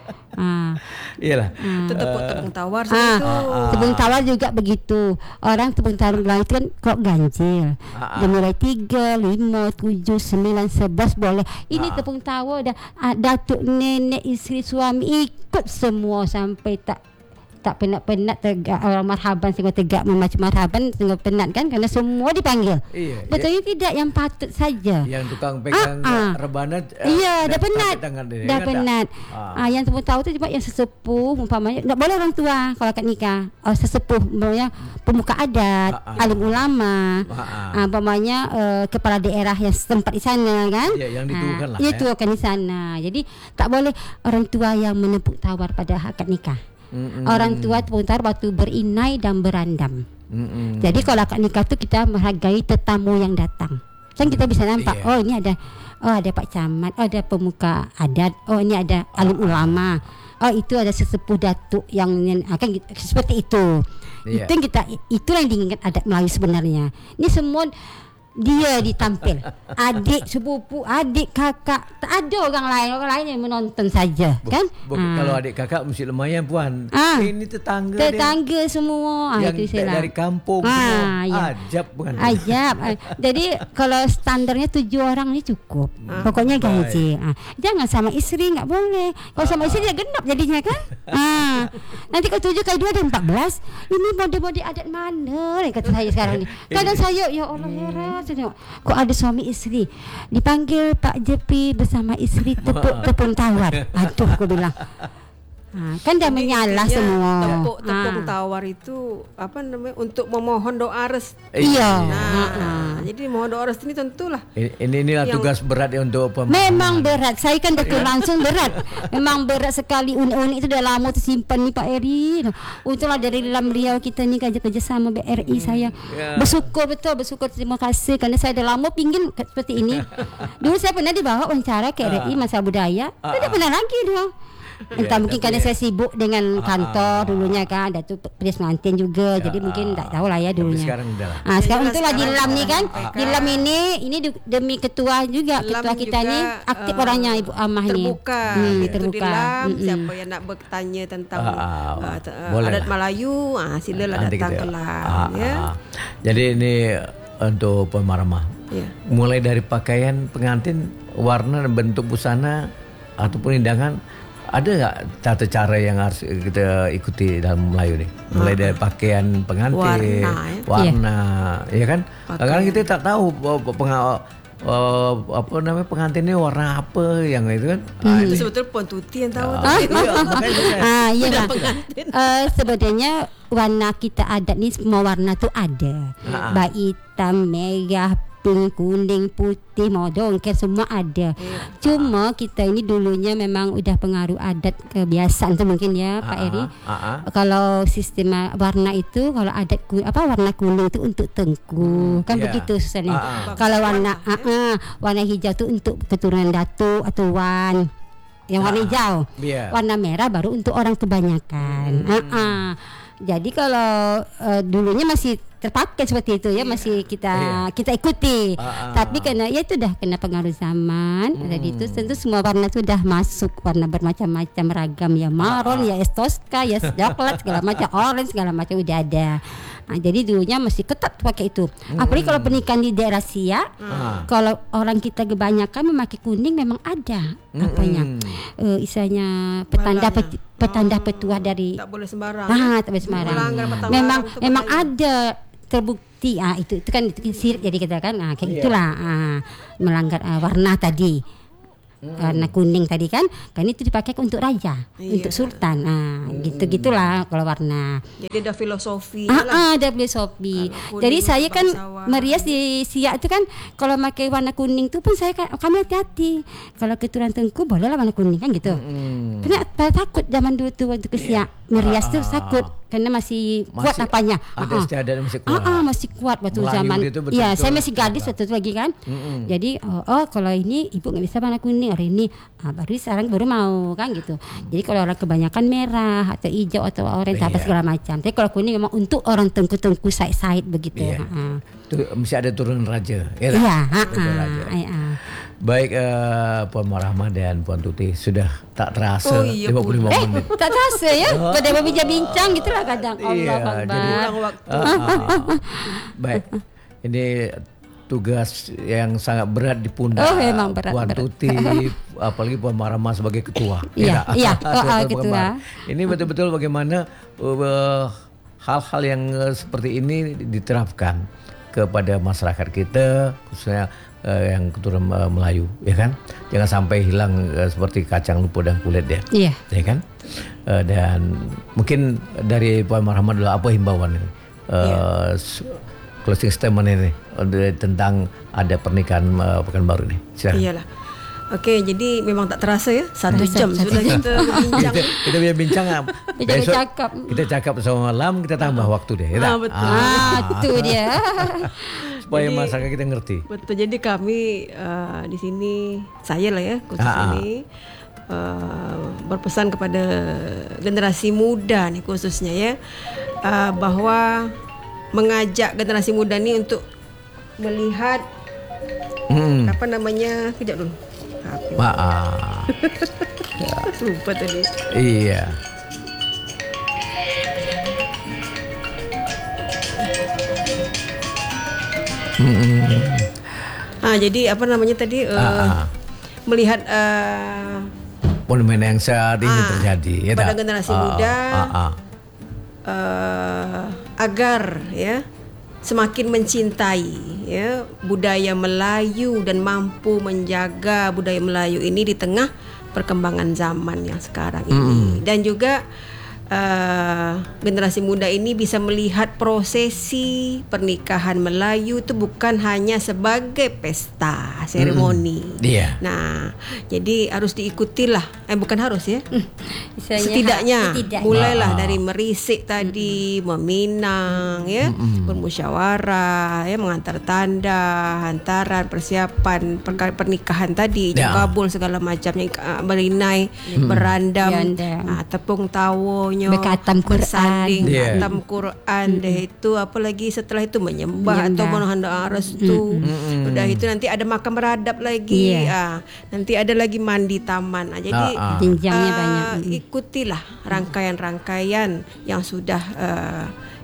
C: Ah.
A: Iyalah.
B: Itu tepung-tepung tawar
C: Ah,
B: seperti itu.
C: tepung tawar juga begitu. Orang tepung tawar Melayu itu kan kok ganjil.
A: Ah, ah.
C: Dia mulai tiga, lima, tujuh, sembilan, sebelas boleh. Ini
A: Ah, ah.
C: tepung tawar dah ah, datuk, nenek, isteri, suami ikut semua sampai tak tak penat-penat tegak orang marhaban tengok tegak membaca marhaban tengok penat kan kerana semua dipanggil.
A: Iya.
C: Betulnya tidak yang patut saja.
A: Yang tukang pegang
C: Ah, ah.
A: rebana. eh,
C: Iya, dah penat.
A: sakit tangan dia,
C: Dah
A: kan tak?
C: penat.
A: Ah.
C: Ah, yang tepung tahu tu cuma yang sesepuh umpamanya tak boleh orang tua kalau akad nikah. Oh, sesepuh umpamanya pemuka adat,
A: Ah, ah.
C: alim ulama.
A: Ah, ah.
C: Ah, umpamanya uh, kepala daerah yang setempat di sana kan.
A: Ya, yang dituakan lah,
C: Ya,
A: ya.
C: tuakan di sana. Jadi tak boleh orang tua yang menepuk tawar pada akad nikah.
A: Mm-mm.
C: Orang tua tepuk tawar waktu berinai dan berandam.
A: Mm-mm.
C: Jadi kalau akad nikah tu kita menghargai tetamu yang datang. Kan kita bisa nampak,
A: Iya.
C: oh ini ada oh ada Pak Camat, oh ada pemuka adat, oh ini ada alim ulama. Oh itu ada sesepuh datuk yang akan seperti itu.
A: Iya.
C: Itu yang kita itulah yang diinginkan adat Melayu sebenarnya. Ini semua dia ditampil. Adik sepupu, adik kakak, tak ada orang lain, orang lain yang menonton saja,
A: Bu-
C: kan?
A: bu-
C: Ah.
A: Kalau adik kakak mesti lumayan puan.
C: Ah.
A: Ini tetangga dia
C: Tetangga semua. Ah,
A: yang
C: itu saya
A: dari kampung
C: Ah,
A: semua.
C: ya.
A: Ajab bukan?
C: Ajab. Ah, Jadi kalau standarnya tujuh orang ni cukup. Pokoknya
A: baik.
C: gaji. Ah, jangan sama isteri, enggak boleh. Kalau sama isteri dia genap jadinya kan. Ah, nanti kalau tujuh kali dua ada empat belas. Ini mode-mode adat mana ni kata saya sekarang ni. Kadang saya ya Allah heran saya tengok. Kok ada suami isteri dipanggil Pak J P bersama isteri tepuk tepung tawar. Aduh aku bilang. Ha, kan dah menyalah
B: Intinya
C: semua.
B: Tepuk tepung
C: Ah.
B: tawar itu apa namanya untuk memohon doa restu.
C: Iya.
B: Nah,
C: Ha, ha.
B: jadi mohon doa restu ini tentulah
A: Ini ini inilah
B: Yang-
A: tugas berat ya untuk pemahaman.
C: Memang berat. Saya kan betul langsung berat. Memang berat sekali. Unik-unik itu dah lama tersimpan ni Pak Eri. Untunglah dari dalam beliau kita ni kerja-kerja sama B R I saya.
A: Ya.
C: Bersyukur betul, bersyukur terima kasih kerana saya dah lama pingin ke- seperti ini. Dulu saya pernah dibawa wawancara ke R I Masalah Budaya. Saya tak pernah lagi dia. Entah
A: Ya,
C: mungkin
A: tapi-
C: kerana saya sibuk dengan kantor dulunya kan. Ada tu Pres pengantin juga. Jadi mungkin tak tahulah ya
A: Tapi
C: dulunya.
A: sekarang dah lah.
C: Ah, sekarang
B: Itulah
C: itulah di
B: sekarang
C: Lam ni kan.
B: sampaikan.
C: Di Lam ini ini du- demi ketua juga.
B: Lam
C: Ketua kita
B: juga,
C: ni aktif
B: uh,
C: orangnya Ibu Amah ni.
B: terbuka,
C: Hmm,
B: itu di
C: terbuka.
B: Lam.
C: Mm-mm.
B: Siapa yang nak bertanya tentang
A: Ah, ah,
B: uh, t- uh,
A: boleh
B: adat
A: lah.
B: Melayu, ah, silalah
A: Nanti
B: datang
A: kita-
B: ke Lam.
A: Ah,
B: Ya.
A: ah. Jadi ini untuk pemarama.
B: Ya.
A: Mulai dari pakaian pengantin, warna dan bentuk busana ataupun hidangan, ada nggak tata cara yang harus kita ikuti dalam Melayu nih? Mulai dari pakaian pengantin,
B: Warna, ya.
A: warna, ya kan?
B: Pakaian.
A: Kadang kita tak tahu uh, penga- uh, apa namanya pengantin ini warna apa yang itu kan? Ah,
B: Itu
A: ini-
B: sebetulnya Puan Tuti yang tahu.
A: Ah,
B: tu.
A: iya, makanya saya-
C: Ah, iya lah. Uh, sebenarnya warna kita adat ni semua warna tu ada.
A: Ah.
C: Baik hitam, merah, pink, kuning, putih, mau dongker semua ada. Cuma kita ini dulunya memang udah pengaruh adat kebiasaan tuh mungkin ya Pak Eri. Kalau sistem warna itu kalau adat ku, apa warna kuning itu untuk tengku kan
A: Yeah.
C: begitu Susannya. Kalau warna uh, uh, warna hijau itu untuk keturunan Datuk atau Wan. Yang warna hijau.
A: Yeah.
C: Warna merah baru untuk orang kebanyakan. Uh, uh. Jadi kalau uh, dulunya masih terpakai seperti itu ya, yeah. masih kita yeah. kita ikuti. Uh, uh. Tapi karena ya itu dah kena pengaruh zaman, hmm. jadi itu tentu semua warna sudah masuk, warna bermacam-macam ragam ya, maron, uh, uh. ya estoska, ya coklat segala macam, orange segala macam udah ada. Nah, jadi dulunya masih ketat pakai itu. Hmm. Apalagi kalau pernikahan di daerah Siak, hmm. kalau orang kita kebanyakan memakai kuning memang ada hmm. apanya, uh, istilahnya petanda pet, petanda oh. petua dari.
B: Tak boleh sembarang.
C: Nah, tak boleh sembarang. Hmm. Memang memang ada terbukti. Ah itu itu kan itu sirik jadi kita kan. Ah kayak yeah. itulah ah, melanggar ah, warna tadi. Hmm. Warna kuning tadi kan, kan itu dipakai untuk raja, iya. untuk sultan. Nah, hmm. gitu-gitulah kalau warna.
B: Jadi ada filosofi.
C: Ah, ah ada filosofi. Jadi saya kan merias di Siak itu kan kalau pakai warna kuning itu pun saya kan kami hati-hati. Kalau keturunan Tengku bolehlah warna kuning kan gitu. Hmm. Karena takut zaman dulu tuh waktu ke Siak merias tuh takut karena masih, masih kuat apanya.
A: Ada istiadat masih kuat.
C: Ah, ah, masih kuat waktu Melayu zaman. Iya, saya masih gadis waktu itu lagi kan. Mm-hmm. Jadi oh, oh kalau ini ibu nggak bisa warna kuning hari ini, ah, baru sekarang baru mau kan gitu. Jadi kalau orang kebanyakan merah atau hijau atau orange apa segala macam. Tapi kalau kuning memang untuk orang tengku-tengku side-side begitu.
A: Iya.
C: Uh-uh.
A: Tuh, mesti ada turun raja. Ya,
C: iya. Uh-uh.
A: Baik uh, Puan Marahma dan Puan Tuti sudah tak terasa
B: oh, iya,
A: lima puluh lima
C: eh,
A: menit.
C: Tak terasa ya. Pada berbincang-bincang gitulah kadang.
A: Iya,
C: Allah
A: jadi
B: waktu.
A: Uh, uh, baik. Ini tugas yang sangat berat di pundak
C: oh, memang berat,
A: Puan
C: berat.
A: Tuti, apalagi Puan Marahma sebagai ketua.
C: Iya, iya, oh, ketua.
A: Ini betul-betul bagaimana uh, hal-hal yang uh, seperti ini diterapkan kepada masyarakat kita, khususnya uh, yang keturunan uh, Melayu, ya kan? Jangan sampai hilang uh, seperti kacang lupa dan kulit dia,
C: iya.
A: ya kan? Uh, dan mungkin dari Puan Marahma adalah apa himbauan ini, uh, yeah. closing statement ini uh, tentang ada pernikahan uh, Pekanbaru ini. Silakan.
B: Iyalah. Oke, jadi memang tak terasa ya satu jam
C: satu
B: sudah
C: jam.
B: kita bincang.
A: kita, kita punya bincang. Besok
C: cakap.
A: kita cakap sama malam, kita tambah waktu deh. Ya,
B: ah, betul.
C: Ah, itu dia.
A: Supaya
B: jadi,
A: masyarakat kita ngerti.
B: Betul. Jadi kami uh, di sini, saya lah ya khusus
A: ah,
B: ini uh, berpesan kepada generasi muda nih khususnya ya, uh, bahwa mengajak generasi muda nih untuk melihat hmm. apa namanya, kejap dulu.
A: Maaf.
B: Lupa tadi.
A: Iya. Hmm.
B: Ah, jadi apa namanya tadi uh, ah, ah. melihat uh,
A: monumen yang saat ini
B: ah,
A: terjadi ya,
B: pada
A: tak?
B: generasi
A: ah,
B: muda
A: ah, ah.
B: Uh, agar ya semakin mencintai ya budaya Melayu dan mampu menjaga budaya Melayu ini di tengah perkembangan zaman yang sekarang ini. Mm. Dan juga uh, generasi muda ini bisa melihat prosesi pernikahan Melayu itu bukan hanya sebagai pesta seremoni.
A: Mm. Yeah.
B: Nah, jadi harus diikutilah. Eh bukan harus ya. Mm.
C: Setidaknya,
B: setidaknya mulailah ah. dari merisik tadi, mm-hmm. meminang ya, mm-hmm. bermusyawarah ya, mengantar tanda, hantaran, persiapan pernikahan tadi,
A: yeah.
B: kabul segala macamnya, berinai, mm-hmm. berandam, ah, tepung tawonyo,
C: berkatam Quran,
B: yeah. katam Quran, mm-hmm. deh itu apalagi setelah itu menyembah atau mohon doa restu. Mm-hmm. Udah itu nanti ada makan beradab lagi, yeah. ah, nanti ada lagi mandi taman. Ah, jadi
A: ah, ah.
C: jenjangnya
B: uh,
C: banyak.
B: Ikutilah rangkaian-rangkaian yang sudah uh,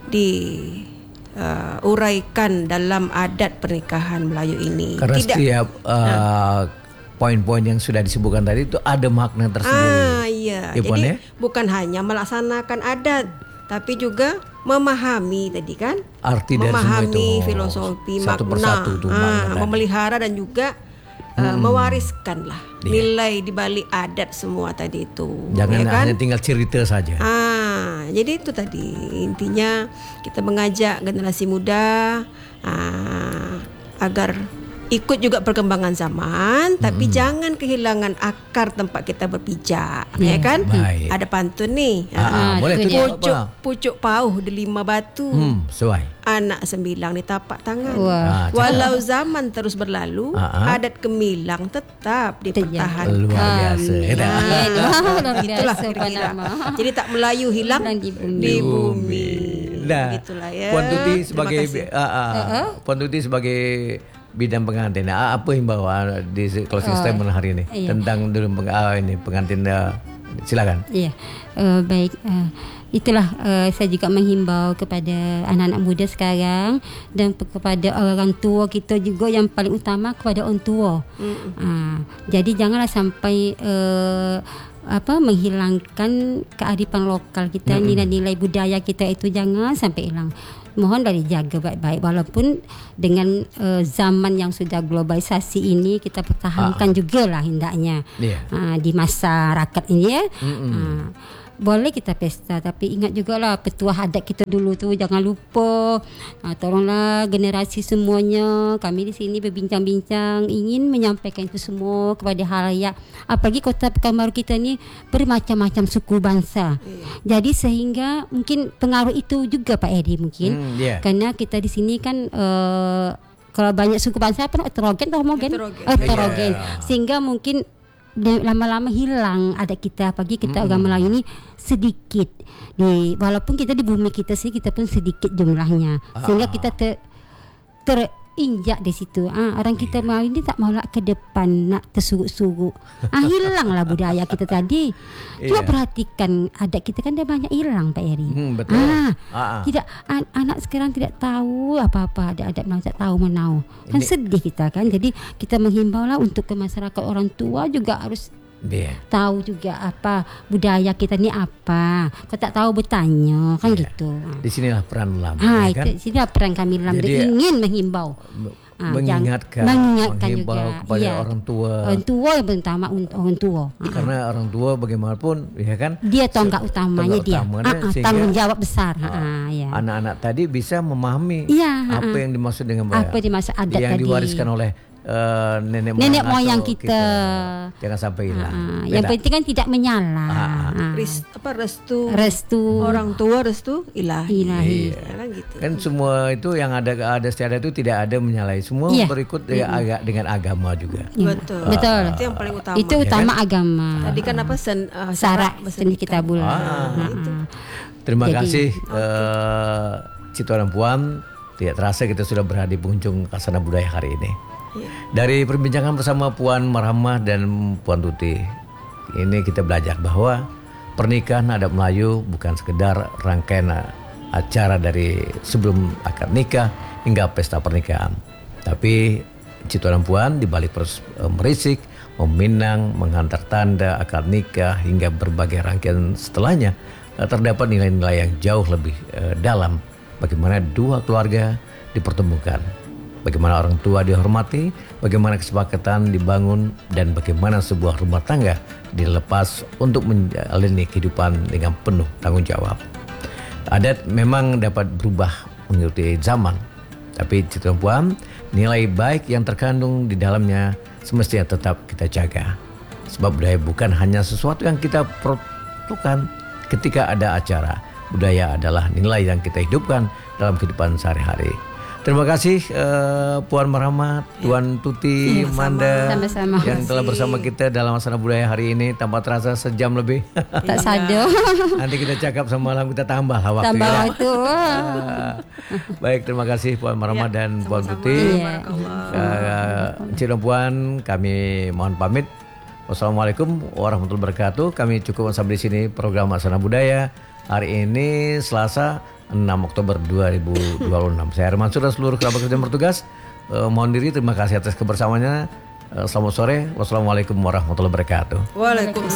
B: diuraikan uh, dalam adat pernikahan Melayu ini.
A: Karena
B: Tidak,
A: setiap uh, nah. poin-poin yang sudah disebutkan tadi itu ada makna tersendiri.
B: Ah iya.
A: Ya,
B: jadi
A: ya?
B: bukan hanya melaksanakan adat, tapi juga memahami tadi kan,
A: arti dari
B: memahami
A: semua itu.
B: filosofi,
A: Satu
B: makna,
A: persatu itu,
B: ah,
A: makna
B: memelihara dan juga Uh, hmm. mewariskanlah yeah. nilai di balik adat semua tadi itu.
A: Jangan
B: ya kan?
A: hanya tinggal cerita saja.
B: Ah, jadi itu tadi intinya kita mengajak generasi muda uh, agar ikut juga perkembangan zaman, tapi
A: Mm-mm.
B: jangan kehilangan akar tempat kita berpijak,
C: Ya.
B: ya kan?
A: Baik.
B: Ada pantun nih.
A: Ah, ah,
C: Ah,
A: boleh
C: itu
A: tu
C: dia.
B: Pucuk
A: apa?
B: pucuk pauh delima batu,
A: Hmm, sesuai.
B: anak sembilang di tapak tangan.
C: Wah.
A: Ah, cakap.
B: Walau zaman terus berlalu,
A: Ah, ah.
B: adat gemilang tetap
C: Terjaga.
B: dipertahankan.
A: Luar biasa.
C: Amin.
A: Kita.
C: Wah, luar
B: Itulah
C: biasa, Pak
B: kira-kira.
C: Nama.
B: Jadi tak Melayu hilang
C: Hilang di bumi.
B: di bumi.
A: Nah,
B: Begitulah ya.
A: Puan Tuti
B: Terima
A: sebagai
B: kasih.
A: uh, uh, Puan Tuti sebagai bidang pengantin, ah, apa himbauan di closing
C: Oh,
A: statement hari ini
C: iya.
A: tentang dulu peng, ah, ini pengantin? Uh, silakan.
C: Iya, eh, baik. eh, itulah eh, saya juga menghimbau kepada anak-anak muda sekarang dan pe- kepada orang tua kita juga, yang paling utama kepada orang tua. Ah, jadi janganlah sampai eh, apa menghilangkan kearifan lokal kita, nilai-nilai budaya kita itu jangan sampai hilang. Mohonlah dijaga baik-baik, walaupun dengan eh, zaman yang sudah globalisasi ini kita pertahankan juga lah hendaknya.
A: Iya.
C: Ah, di masyarakat ini ya. Ah, boleh kita pesta, tapi ingat juga lah petuah adat kita dulu tu, jangan lupa. Ah, tolonglah generasi semuanya, kami di sini berbincang-bincang ingin menyampaikan itu semua kepada halayak. Apalagi Kota Pekanbaru kita ni bermacam-macam suku bangsa. Jadi sehingga mungkin pengaruh itu juga Pak Edi mungkin.
A: Hmm, yeah.
C: Karena kita di sini kan uh, kalau banyak suku bangsa apa heterogen atau homogen?
B: Heterogen.
C: Heterogen.
A: Yeah.
C: Sehingga mungkin dia lama-lama hilang adat kita, apalagi kita
A: Mm-mm.
C: orang Melayu ini sedikit. Di walaupun kita di bumi kita sih kita pun sedikit jumlahnya. Sehingga kita ter, terinjak di situ. Ah, orang kita Melayu ini tak mau nak ke depan, nak tersuruk-suruk. Ah, hilanglah budaya kita tadi. Coba
A: Iya.
C: perhatikan adat kita kan dah banyak hilang Pak Eri.
A: Hmm, betul.
C: Ah,
A: Ah, ah.
C: tidak an- anak sekarang tidak tahu apa-apa ada adat Melayu, tak tahu menau. Kan
A: Ini-
C: sedih kita kan. Jadi kita menghimbau lah untuk ke masyarakat, orang tua juga harus
A: Yeah.
C: tahu juga apa budaya kita ni apa. Kalau tak tahu bertanya kan
A: Iya.
C: gitu.
A: Di sinilah peran lama,
C: Ha,
A: ya kan?
C: itu sini peran kami dalam
A: Jadi,
C: ingin menghimbau. Ah,
A: mengingatkan,
C: mengingatkan
A: menghimbau
C: juga.
A: kepada
C: Iya.
A: orang tua.
C: Orang tua yang pertama untuk orang tua. Ah,
A: Karena orang tua bagaimanapun, ya kan?
C: dia tonggak utamanya
A: tonggak
C: dia.
A: utamanya,
C: Ah, ah,
A: sehingga,
C: tanggung jawab besar. Ah,
A: ah,
C: ah, ya.
A: anak-anak tadi bisa memahami
C: Iya,
A: apa
C: ah,
A: yang dimaksud dengan
C: apa dimaksud adat
A: yang
C: tadi.
A: diwariskan oleh eh, nenek,
C: Nenek
A: atau
C: moyang kita.
A: Jangan sampai hilang.
C: Ah, yang
A: Beda.
C: penting kan tidak menyala.
A: Ah,
C: Ah.
B: Ris, apa restu
C: Restu
B: orang tua, restu ilahi.
C: ilahi.
B: Ya kan gitu.
A: Kan semua itu yang ada ada setiada itu tidak ada menyalahi. Semua
C: Iya.
A: berikut dengan, aga, dengan agama juga.
C: Ya,
B: Betul.
C: Betul.
B: Itu yang paling utama.
C: Itu utama agama.
B: Tadi kan apa sen, uh,
C: Syarat seni kita bulan.
A: Ah.
C: Ah, ah.
A: Terima
C: Jadi-
A: kasih eh, Cito dan Puan. Tidak terasa kita sudah berada di penghujung Kasana Budaya hari ini. Dari perbincangan bersama Puan Marhamah dan Puan Tuti, ini kita belajar bahwa pernikahan adat Melayu bukan sekedar rangkaian acara dari sebelum akad nikah hingga pesta pernikahan. Tapi Cito dan Puan di balik proses eh, merisik, meminang, menghantar tanda akad nikah hingga berbagai rangkaian setelahnya, eh, terdapat nilai-nilai yang jauh lebih eh, dalam bagaimana dua keluarga dipertemukan. Bagaimana orang tua dihormati, bagaimana kesepakatan dibangun, dan bagaimana sebuah rumah tangga dilepas untuk menjalani kehidupan dengan penuh tanggung jawab. Adat memang dapat berubah mengikuti zaman, tapi Cito dan Puan, nilai baik yang terkandung di dalamnya semestinya tetap kita jaga. Sebab budaya bukan hanya sesuatu yang kita peruntukkan ketika ada acara. Budaya adalah nilai yang kita hidupkan dalam kehidupan sehari-hari. Terima kasih eh, Puan Marhamah, Tuan Tuti,
B: Sama-sama.
A: Manda
C: Sama-sama.
A: yang telah
B: Terima kasih.
A: bersama kita dalam Kasana Budaya hari ini tanpa terasa sejam lebih.
C: Tak sadar.
A: Nanti kita cakap sama malam, kita tambah lah waktu
C: Tambah
A: ya.
C: waktu.
A: Ah, Baik, terima kasih Puan Marhamah
B: Ya,
A: dan Puan
B: sama-sama.
A: Tuti.
C: Iya.
B: Barakallah.
A: Uh, Encik dan Puan, kami mohon pamit. Wassalamualaikum warahmatullahi wabarakatuh. Kami cukup sampai di sini program Kasana Budaya hari ini Selasa enam Oktober dua ribu dua puluh enam. Saya Herman Surah, seluruh kerabat kerja yang bertugas. Uh, mohon diri, terima kasih atas kebersamaannya. Uh, selamat sore. Wassalamualaikum warahmatullahi wabarakatuh.
B: Waalaikumsalam.